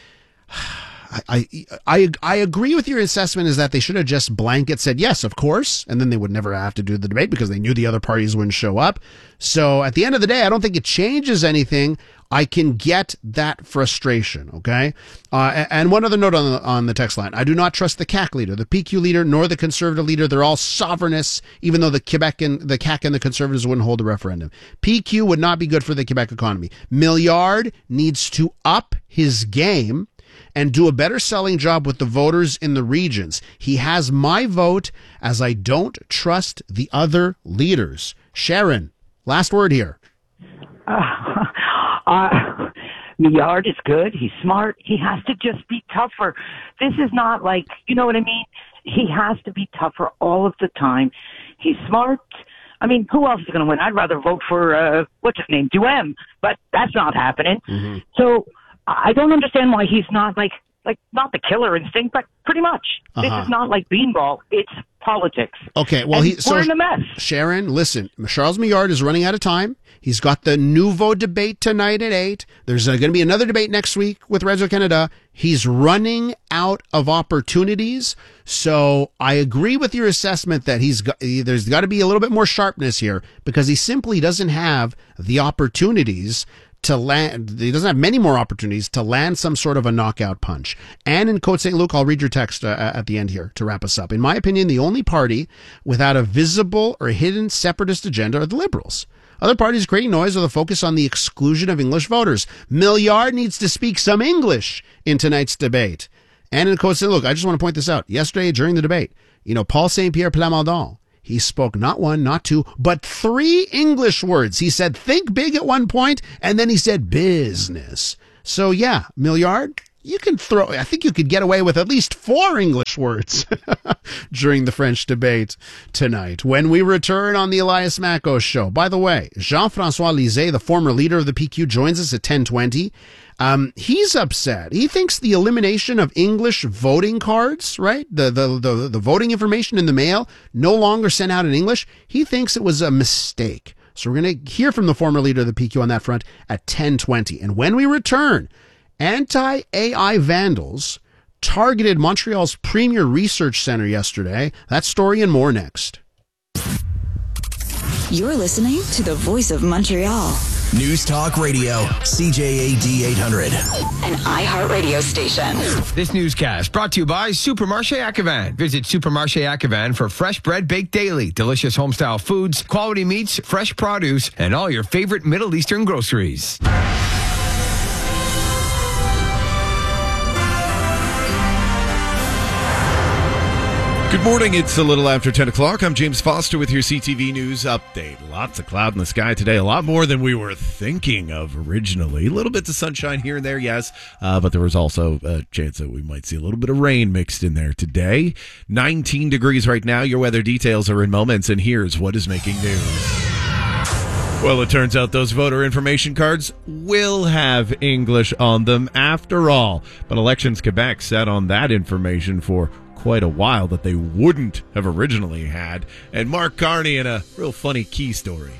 Speaker 2: I, I, I agree with your assessment is that they should have just blanket said, yes, of course, and then they would never have to do the debate because they knew the other parties wouldn't show up. So at the end of the day, I don't think it changes anything. I can get that frustration, okay? Uh, and one other note on the, on the text line. I do not trust the C A C leader, the P Q leader, nor the Conservative leader. They're all sovereignists, even though the Quebec and the C A C and the Conservatives wouldn't hold a referendum. P Q would not be good for the Quebec economy. Milliard needs to up his game and do a better selling job with the voters in the regions. He has my vote as I don't trust the other leaders. Sharon, last word here.
Speaker 14: Uh, uh, Milliard is good. He's smart. He has to just be tougher. This is not like, you know what I mean? He has to be tougher all of the time. He's smart. I mean, who else is going to win? I'd rather vote for, uh, what's his name, Duhem, but that's not happening. Mm-hmm. So I don't understand why he's not like, like not the killer instinct, but pretty much. Uh-huh. This is not like beanball. It's politics.
Speaker 2: Okay, well,
Speaker 14: and
Speaker 2: he, so
Speaker 14: we're in a mess.
Speaker 2: Sharon, listen, Charles Milliard is running out of time. He's got the Nouveau debate tonight at eight. There's uh, going to be another debate next week with Radio-Canada. He's running out of opportunities. So I agree with your assessment that he's got, there's got to be a little bit more sharpness here because he simply doesn't have the opportunities to land. He doesn't have many more opportunities to land some sort of a knockout punch. And in Côte Saint Luc, I'll read your text uh, at the end here to wrap us up. In my opinion, the only party without a visible or hidden separatist agenda are the Liberals. Other parties creating noise with a focus on the exclusion of English voters. Milliard needs to speak some English in tonight's debate. And in Côte Saint Luc, I just want to point this out. Yesterday during the debate, you know, Paul Saint-Pierre Plamondon, he spoke not one, not two, but three English words. He said, think big at one point, and then he said business. So yeah, Milliard, you can throw, I think you could get away with at least four English words during the French debate tonight. When we return on the Elias Macos Show. By the way, Jean-François Lisée, the former leader of the P Q, joins us at ten twenty. Um, he's upset. He thinks the elimination of English voting cards, right? The, the, the, the voting information in the mail no longer sent out in English. He thinks it was a mistake. So we're going to hear from the former leader of the P Q on that front at ten twenty. And when we return, anti-A I vandals targeted Montreal's Premier Research Center yesterday. That story and more next.
Speaker 1: You're listening to the Voice of Montreal.
Speaker 15: News Talk Radio, C J A D eight hundred.
Speaker 1: An iHeartRadio station.
Speaker 16: This newscast brought to you by Supermarché Ackevan. Visit Supermarché Ackevan for fresh bread baked daily, delicious homestyle foods, quality meats, fresh produce, and all your favorite Middle Eastern groceries.
Speaker 17: Good morning. It's a little after ten o'clock. I'm James Foster with your C T V News Update. Lots of cloud in the sky today. A lot more than we were thinking of originally. A little bit of sunshine here and there, yes. Uh, but there was also a chance that we might see a little bit of rain mixed in there today. nineteen degrees right now. Your weather details are in moments. And here's what is making news. Well, it turns out those voter information cards will have English on them after all. But Elections Quebec sat on that information for quite a while that they wouldn't have originally had. And Mark Carney in a real funny key story.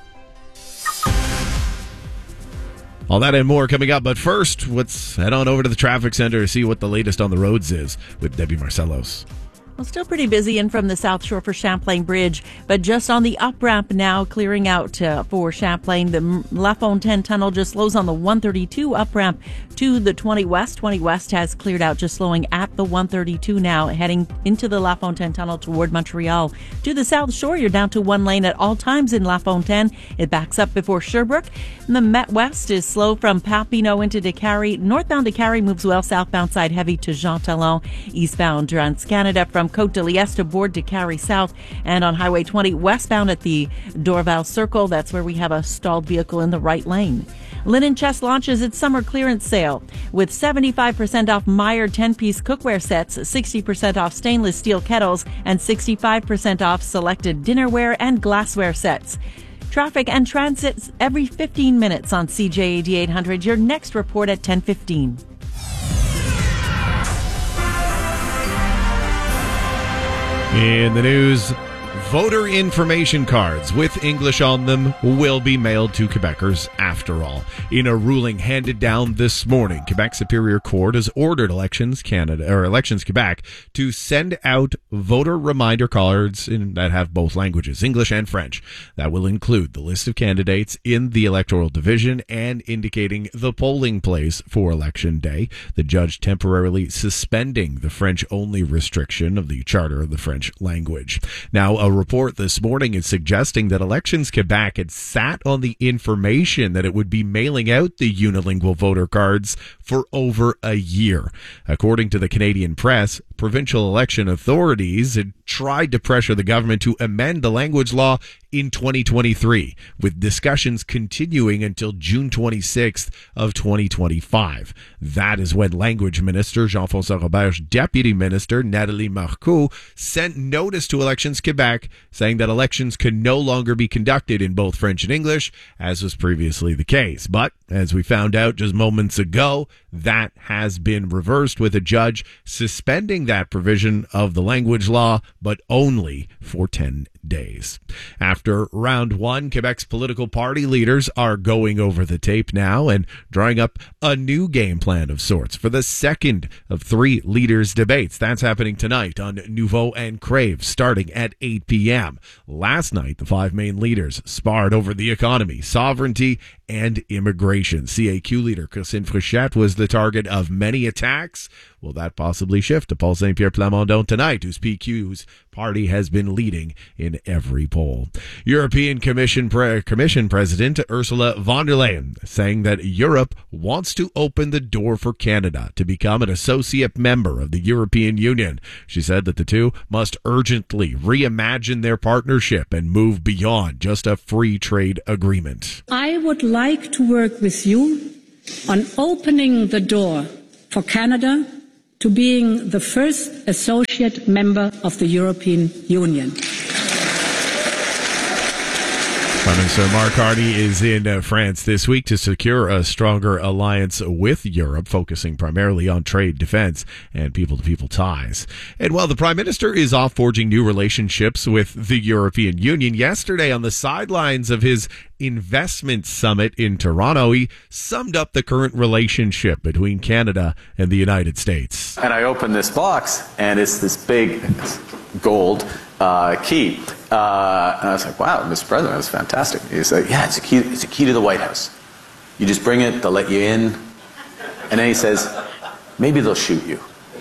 Speaker 17: All that and more coming up. But first, let's head on over to the traffic center to see what the latest on the roads is with Debbie Marcellos.
Speaker 3: Well, still pretty busy in from the South Shore for Champlain Bridge, but just on the up ramp now, clearing out uh, for Champlain. The La Fontaine Tunnel just slows on the one thirty-two up ramp to the twenty West. twenty West has cleared out, just slowing at the one thirty-two now, heading into the La Fontaine Tunnel toward Montreal. To the South Shore, you're down to one lane at all times in La Fontaine. It backs up before Sherbrooke. And the Met West is slow from Papineau into Décarie. Northbound Décarie moves well, southbound side heavy to Jean Talon. Eastbound Trans-Canada from Côte de Liesse to Bourg Décarie South, and on Highway twenty westbound at the Dorval Circle. That's where we have a stalled vehicle in the right lane. Linen Chest launches its summer clearance sale with seventy-five percent off Meyer ten-piece cookware sets, sixty percent off stainless steel kettles, and sixty-five percent off selected dinnerware and glassware sets. Traffic and transit every fifteen minutes on C J A D eight hundred. Your next report at ten fifteen.
Speaker 17: In the news, voter information cards with English on them will be mailed to Quebecers after all. In a ruling handed down this morning, Quebec Superior Court has ordered Elections Canada or Elections Quebec to send out voter reminder cards in, that have both languages, English and French. That will include the list of candidates in the electoral division and indicating the polling place for Election Day. The judge temporarily suspending the French-only restriction of the Charter of the French language. Now, a report this morning is suggesting that Elections Quebec had sat on the information that it would be mailing out the unilingual voter cards for over a year. According to the Canadian press, provincial election authorities had tried to pressure the government to amend the language law in twenty twenty-three, with discussions continuing until June twenty-sixth of twenty twenty-five. That is when Language Minister Jean-François Robert's Deputy Minister Nathalie Marcoux sent notice to Elections Quebec saying that elections can no longer be conducted in both French and English, as was previously the case. But, as we found out just moments ago, that has been reversed, with a judge suspending that provision of the language law, but only for ten days. After round one, Quebec's political party leaders are going over the tape now and drawing up a new game plan of sorts for the second of three leaders' debates. That's happening tonight on Nouveau and Crave, starting at eight p.m. Last night, the five main leaders sparred over the economy, sovereignty, and immigration. C A Q leader Christine Frichette was the target of many attacks. Will that possibly shift to Paul Saint-Pierre Plamondon tonight, whose P Q's party has been leading in every poll? European Commission Pre- Commission President Ursula von der Leyen saying that Europe wants to open the door for Canada to become an associate member of the European Union. She said that the two must urgently reimagine their partnership and move beyond just a free trade agreement.
Speaker 5: I would like to work with you on opening the door for Canada to being the first associate member of the European Union.
Speaker 17: Prime Minister Mark Carney is in uh, France this week to secure a stronger alliance with Europe, focusing primarily on trade, defense, and people-to-people ties. And while the Prime Minister is off forging new relationships with the European Union, yesterday on the sidelines of his investment summit in Toronto, he summed up the current relationship between Canada and the United States.
Speaker 7: And I opened this box, and it's this big gold uh, key. Uh, and I was like, wow, Mister President, that's fantastic. He's like, yeah, it's a key, it's a key to the White House. You just bring it, they'll let you in. And then he says, maybe they'll shoot you.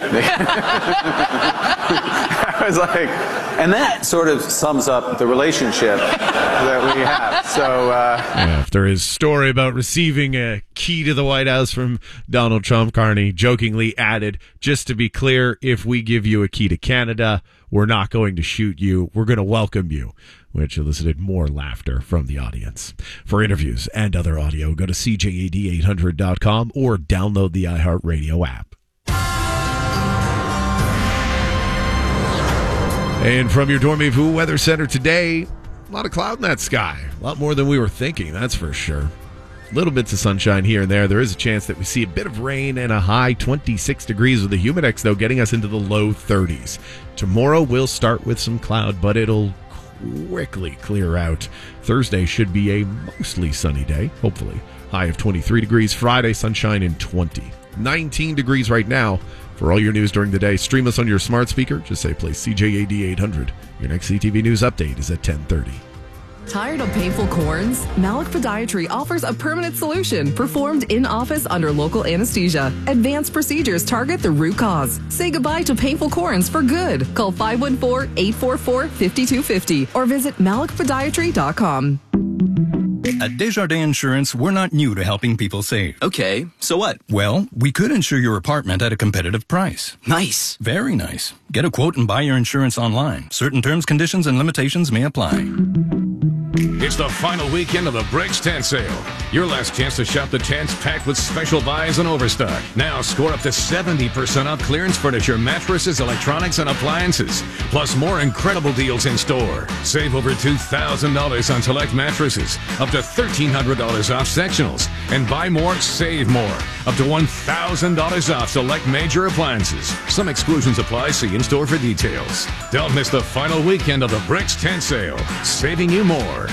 Speaker 7: I was like, and that sort of sums up the relationship that we have. So, uh,
Speaker 17: after his story about receiving a key to the White House from Donald Trump, Carney jokingly added, just to be clear, if we give you a key to Canada, we're not going to shoot you. We're going to welcome you, which elicited more laughter from the audience. For interviews and other audio, go to C J A D eight hundred dot com or download the iHeartRadio app. And from your Dormez-vous Weather Center today, a lot of cloud in that sky. A lot more than we were thinking, that's for sure. Little bits of sunshine here and there. There is a chance that we see a bit of rain and a high twenty-six degrees with the humidex, though, getting us into the low thirties. Tomorrow we'll start with some cloud, but it'll quickly clear out. Thursday should be a mostly sunny day, hopefully. High of twenty-three degrees. Friday, sunshine in twenty. nineteen degrees right now. For all your news during the day, stream us on your smart speaker. Just say play C J A D eight hundred. Your next C T V News update is at ten thirty.
Speaker 18: Tired of painful corns? Malik Podiatry offers a permanent solution performed in office under local anesthesia. Advanced procedures target the root cause. Say goodbye to painful corns for good. Call five one four, eight four four, five two five zero or visit malik podiatry dot com.
Speaker 19: At Desjardins Insurance, we're not new to helping people save.
Speaker 21: Okay, so what?
Speaker 19: Well, we could insure your apartment at a competitive price.
Speaker 21: Nice.
Speaker 19: Very nice. Get a quote and buy your insurance online. Certain terms, conditions, and limitations may apply.
Speaker 22: It's the final weekend of the Bricks Tent Sale. Your last chance to shop the tents packed with special buys and overstock. Now score up to seventy percent off clearance furniture, mattresses, electronics, and appliances. Plus more incredible deals in store. Save over two thousand dollars on select mattresses. Up to thirteen hundred dollars off sectionals. And buy more, save more. Up to one thousand dollars off select major appliances. Some exclusions apply. See in-store for details. Don't miss the final weekend of the Bricks Tent Sale. Saving you more.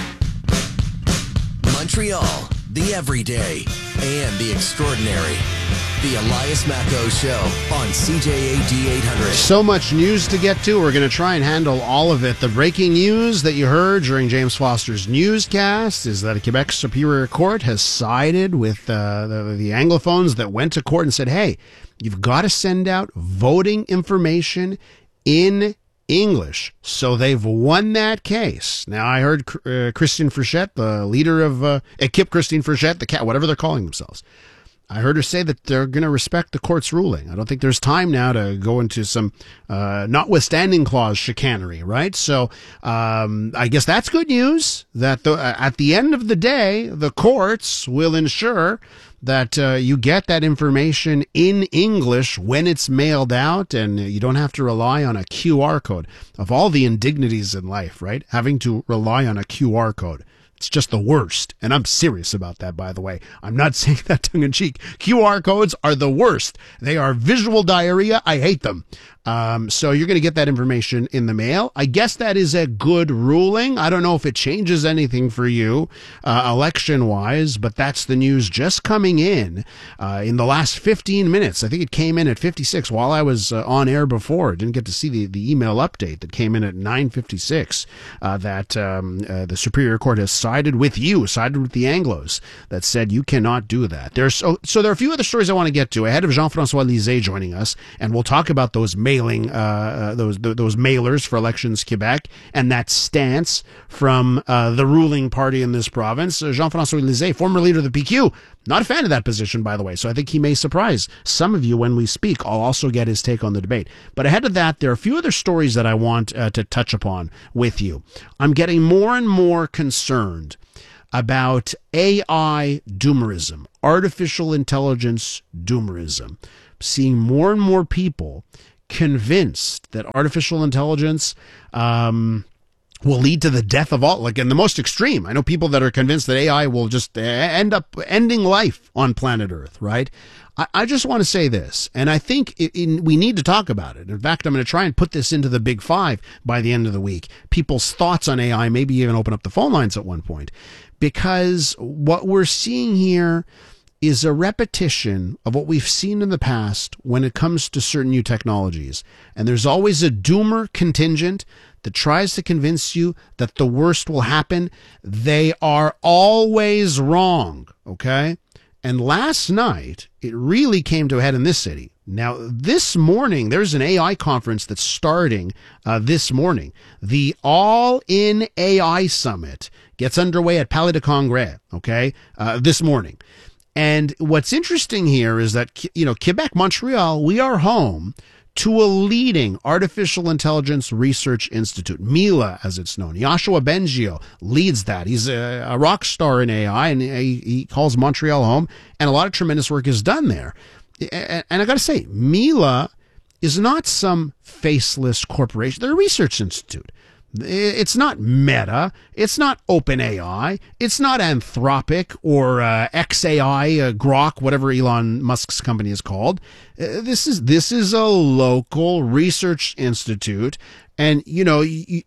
Speaker 15: Montreal, the everyday and the extraordinary. The Elias Macco Show on C J A D eight hundred.
Speaker 2: So much news to get to. We're going to try and handle all of it. The breaking news that you heard during James Foster's newscast is that a Quebec Superior Court has sided with uh, the, the Anglophones that went to court and said, hey, you've got to send out voting information in English. So they've won that case. Now, I heard uh, Christine Frichette, the leader of uh, Equipe Christine Frichette, the cat, whatever they're calling themselves. I heard her say that they're going to respect the court's ruling. I don't think there's time now to go into some uh, notwithstanding clause chicanery, right? So um, I guess that's good news that the, uh, at the end of the day, the courts will ensure that uh, you get that information in English when it's mailed out, and you don't have to rely on a Q R code. Of all the indignities in life, right? Having to rely on a Q R code. It's just the worst. And I'm serious about that, by the way. I'm not saying that tongue in cheek. Q R codes are the worst. They are visual diarrhea. I hate them. Um, so you're going to get that information in the mail. I guess that is a good ruling. I don't know if it changes anything for you uh, election-wise, but that's the news just coming in uh, in the last fifteen minutes. I think it came in at fifty-six while I was uh, on air before. Didn't get to see the, the email update that came in at nine fifty-six uh, that um, uh, the Superior Court has sided with you, sided with the Anglos, that said you cannot do that. There's so, so there are a few other stories I want to get to ahead of Jean-François Lisée joining us, and we'll talk about those mailing, uh, uh, those those mailers for Elections Quebec and that stance from uh, the ruling party in this province. Uh, Jean-François Lisée, former leader of the P Q, not a fan of that position, by the way, so I think he may surprise some of you when we speak. I'll also get his take on the debate. But ahead of that, there are a few other stories that I want uh, to touch upon with you. I'm getting more and more concerned about A I doomerism, artificial intelligence doomerism. Seeing more and more people convinced that artificial intelligence um, will lead to the death of all, like in the most extreme. I know people that are convinced that A I will just end up ending life on planet Earth, right? I, I just want to say this, and I think it, in, we need to talk about it. In fact, I'm going to try and put this into the big five by the end of the week. People's thoughts on A I, maybe even open up the phone lines at one point, because what we're seeing here is a repetition of what we've seen in the past when it comes to certain new technologies. And there's always a doomer contingent that tries to convince you that the worst will happen. They are always wrong, okay? And last night, it really came to a head in this city. Now, this morning, there's an A I conference that's starting uh, this morning. The All-In A I Summit gets underway at Palais de Congrès, okay, uh, this morning. And what's interesting here is that, you know, Quebec, Montreal, we are home to a leading artificial intelligence research institute, Mila, as it's known. Yoshua Bengio leads that. He's a, a rock star in A I, and he, he calls Montreal home, and a lot of tremendous work is done there. And, and I got to say, Mila is not some faceless corporation. They're a research institute. It's not Meta. It's not OpenAI. It's not Anthropic or uh, X A I, uh, Grok, whatever Elon Musk's company is called. Uh, this is this is a local research institute. And, you know,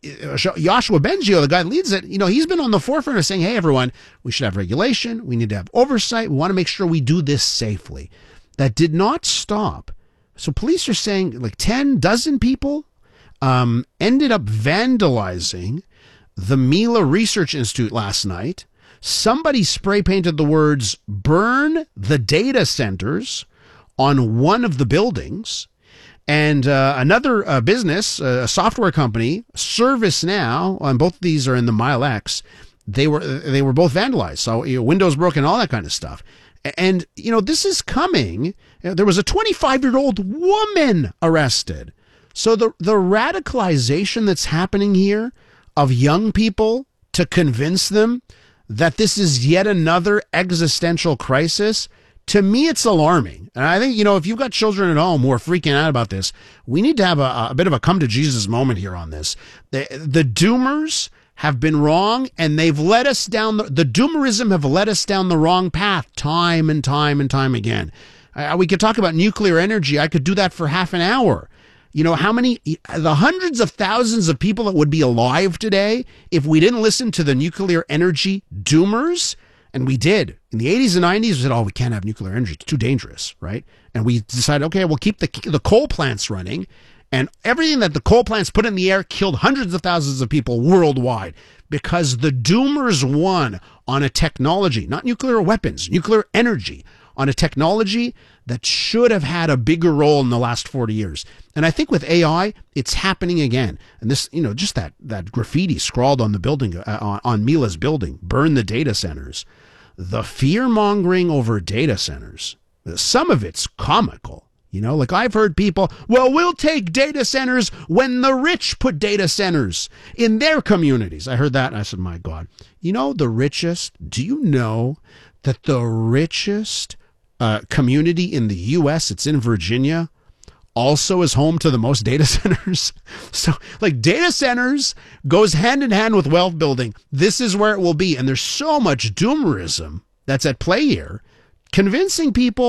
Speaker 2: Yoshua Bengio, the guy that leads it, you know, he's been on the forefront of saying, hey, everyone, we should have regulation. We need to have oversight. We want to make sure we do this safely. That did not stop. So police are saying like ten dozen people Um, ended up vandalizing the Mila Research Institute last night. Somebody spray painted the words, burn the data centers, on one of the buildings. And uh, another uh, business, uh, a software company, ServiceNow, and both of these are in the MileX, they were they were both vandalized. So, you know, windows broken, all that kind of stuff. And, you know, this is coming. There was a twenty-five-year-old woman arrested. So the the radicalization that's happening here of young people to convince them that this is yet another existential crisis, to me, it's alarming. And I think, you know, if you've got children at home who are freaking out about this, we need to have a, a bit of a come to Jesus moment here on this. The, the doomers have been wrong, and they've led us down, the, the doomerism have led us down the wrong path time and time and time again. Uh, we could talk about nuclear energy. I could do that for half an hour. You know, how many, the hundreds of thousands of people that would be alive today if we didn't listen to the nuclear energy doomers? And we did. In the eighties and nineties, we said, oh, we can't have nuclear energy. It's too dangerous, right? And we decided, okay, we'll keep the, the coal plants running. And everything that the coal plants put in the air killed hundreds of thousands of people worldwide because the doomers won on a technology, not nuclear weapons, nuclear energy, on a technology that should have had a bigger role in the last forty years. And I think with A I, it's happening again. And this, you know, just that, that graffiti scrawled on the building, uh, on, on Mila's building, burn the data centers. The fear-mongering over data centers, some of it's comical. You know, like I've heard people, well, we'll take data centers when the rich put data centers in their communities. I heard that and I said, my God, you know, the richest, do you know that the richest uh, community in the U S, it's in Virginia, also is home to the most data centers? So like data centers goes hand in hand with wealth building. This is where it will be. And there's so much doomerism that's at play here, convincing people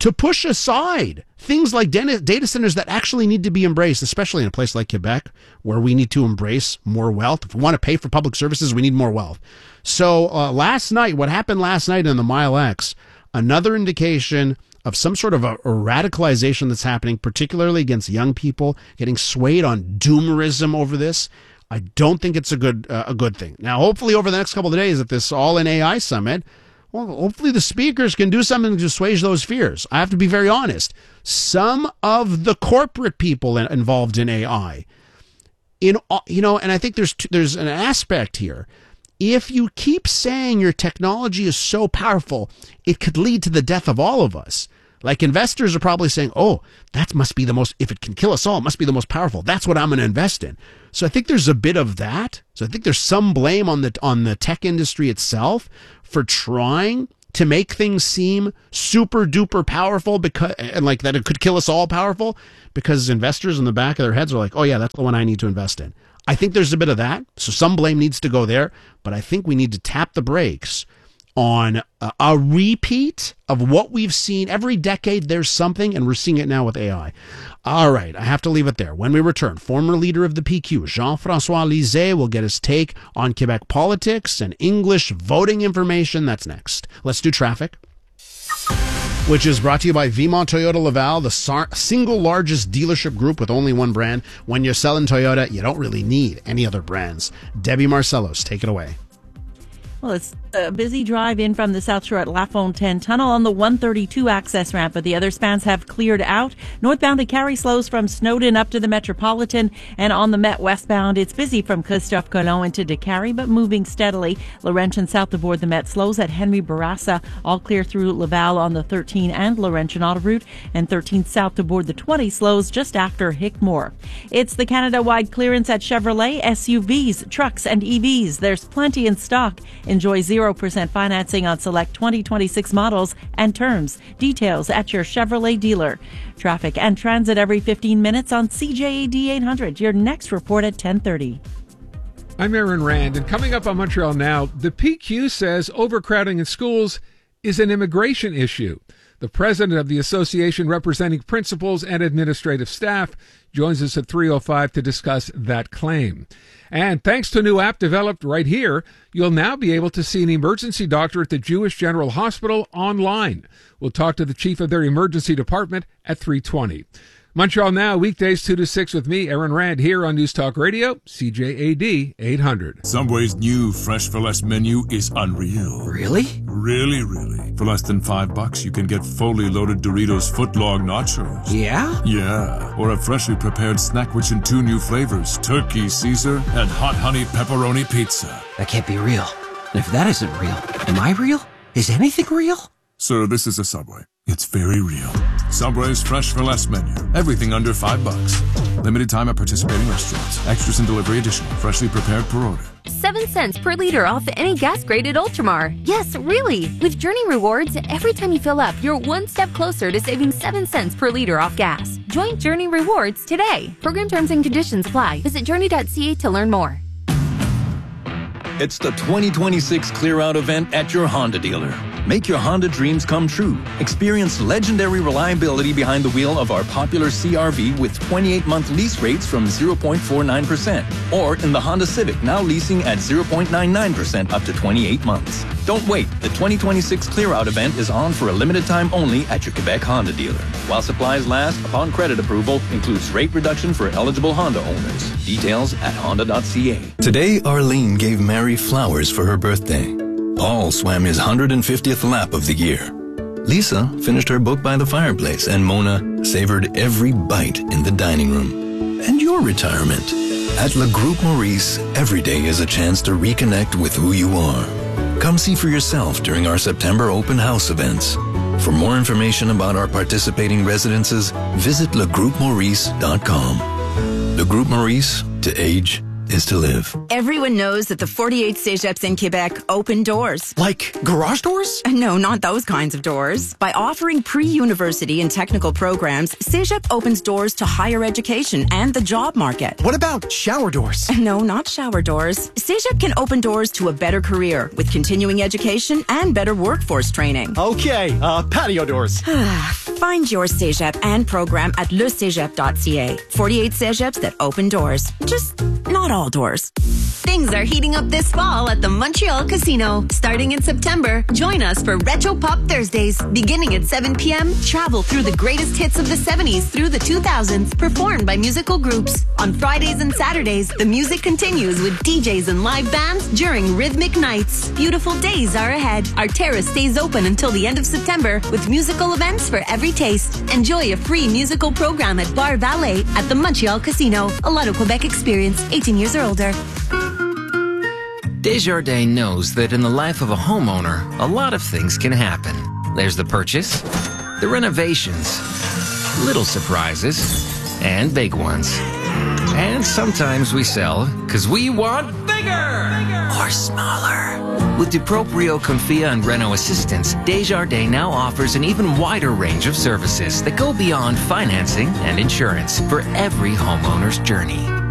Speaker 2: to push aside things like data centers that actually need to be embraced, especially in a place like Quebec, where we need to embrace more wealth. If we want to pay for public services, we need more wealth. So uh, last night, what happened last night in the Mile X, another indication of some sort of a, a radicalization that's happening, particularly against young people, getting swayed on doomerism over this. I don't think it's a good uh, a good thing. Now, hopefully over the next couple of days at this All-in A I Summit, well, hopefully the speakers can do something to assuage those fears. I have to be very honest. Some of the corporate people in, involved in A I, in you know, and I think there's there's an aspect here. If you keep saying your technology is so powerful, it could lead to the death of all of us. Like investors are probably saying, oh, that must be the most, if it can kill us all, it must be the most powerful. That's what I'm going to invest in. So I think there's a bit of that. So I think there's some blame on the on the tech industry itself for trying to make things seem super duper powerful because, and like that it could kill us all powerful, because investors in the back of their heads are like, oh yeah, that's the one I need to invest in. I think there's a bit of that. So some blame needs to go there, but I think we need to tap the brakes on a, a repeat of what we've seen every decade. There's something, and we're seeing it now with A I. All right, I have to leave it there. When we return, former leader of the P Q, Jean-François Lisée, will get his take on Quebec politics and English voting information. That's next. Let's do traffic, which is brought to you by Vimont Toyota Laval, the sar- single largest dealership group with only one brand. When you're selling Toyota, you don't really need any other brands. Debbie Marcellos, take it away.
Speaker 3: Well, it's a busy drive in from the South Shore at La Fontaine Tunnel on the one thirty-two access ramp, but the other spans have cleared out. Northbound to Carrie slows from Snowden up to the Metropolitan, and on the Met westbound, it's busy from Christophe Colomb into DeCarry, but moving steadily. Laurentian south aboard the Met slows at Henry Bourassa, all clear through Laval on the thirteen and Laurentian autoroute, and thirteen south aboard the twenty slows just after Hickmore. It's the Canada-wide clearance at Chevrolet, S U Vs, trucks, and E Vs. There's plenty in stock. Enjoy zero percent financing on select twenty twenty-six models and terms. Details at your Chevrolet dealer. Traffic and transit every fifteen minutes on C J A D eight hundred. Your next report at ten thirty.
Speaker 4: I'm Aaron Rand, and coming up on Montreal Now, the P Q says overcrowding in schools is an immigration issue. The president of the association representing principals and administrative staff joins us at three oh five to discuss that claim. And thanks to a new app developed right here, you'll now be able to see an emergency doctor at the Jewish General Hospital online. We'll talk to the chief of their emergency department at three twenty. Montreal Now, weekdays two to six with me, Aaron Rand, here on News Talk Radio, C J A D eight hundred.
Speaker 6: Subway's new Fresh for Less menu is unreal.
Speaker 9: Really?
Speaker 6: Really, really. For less than five bucks, you can get fully loaded Doritos footlong nachos.
Speaker 9: Yeah?
Speaker 6: Yeah. Or a freshly prepared snack rich in two new flavors, Turkey Caesar and Hot Honey Pepperoni Pizza.
Speaker 9: That can't be real. And if that isn't real, am I real? Is anything real?
Speaker 6: Sir, this is a Subway. It's very real. Subway's Fresh for Less menu. Everything under five bucks. Limited time at participating restaurants. Extras and delivery additional. Freshly prepared per order.
Speaker 10: Seven cents per liter off any gas-graded Ultramar. Yes, really. With Journey Rewards, every time you fill up, you're one step closer to saving seven cents per liter off gas. Join Journey Rewards today. Program terms and conditions apply. Visit journey dot c a to learn more.
Speaker 19: It's the twenty twenty-six Clear Out event at your Honda dealer. Make your Honda dreams come true. Experience legendary reliability behind the wheel of our popular C R V with twenty-eight month lease rates from zero point four nine percent. Or in the Honda Civic, now leasing at zero point nine nine percent up to twenty-eight months. Don't wait. The twenty twenty-six Clear Out event is on for a limited time only at your Quebec Honda dealer. While supplies last, upon credit approval, includes rate reduction for eligible Honda owners. Details at honda dot c a. Today, Arlene gave Mary flowers for her birthday. Paul swam his one hundred fiftieth lap of the year. Lisa finished her book by the fireplace, and Mona savored every bite in the dining room. And your retirement. At Le Groupe Maurice, every day is a chance to reconnect with who you are. Come see for yourself during our September open house events. For more information about our participating residences, visit le groupe maurice dot com. Le Groupe Maurice, to age is to live.
Speaker 11: Everyone knows that the forty-eight Cégeps in Quebec open doors.
Speaker 9: Like garage doors?
Speaker 11: No, not those kinds of doors. By offering pre-university and technical programs, Cégep opens doors to higher education and the job market.
Speaker 9: What about shower doors?
Speaker 11: No, not shower doors. Cégep can open doors to a better career with continuing education and better workforce training.
Speaker 9: Okay, uh, patio doors.
Speaker 11: Find your Cégep and program at le cégep dot c a. forty-eight Cégeps that open doors. Just not all doors.
Speaker 12: Things are heating up this fall at the Montreal Casino. Starting in September, join us for Retro Pop Thursdays. Beginning at seven p.m., travel through the greatest hits of the seventies through the two thousands, performed by musical groups. On Fridays and Saturdays, the music continues with D Js and live bands during rhythmic nights. Beautiful days are ahead. Our terrace stays open until the end of September with musical events for every taste. Enjoy a free musical program at Bar Valet at the Montreal Casino. A Lotto Quebec experience, eighteen years or older.
Speaker 13: Desjardins knows that in the life of a homeowner, a lot of things can happen. There's the purchase, the renovations, little surprises, and big ones. And sometimes we sell because we want bigger, bigger or smaller. With DuProprio, Confia, and Reno Assistance, Desjardins now offers an even wider range of services that go beyond financing and insurance for every homeowner's journey.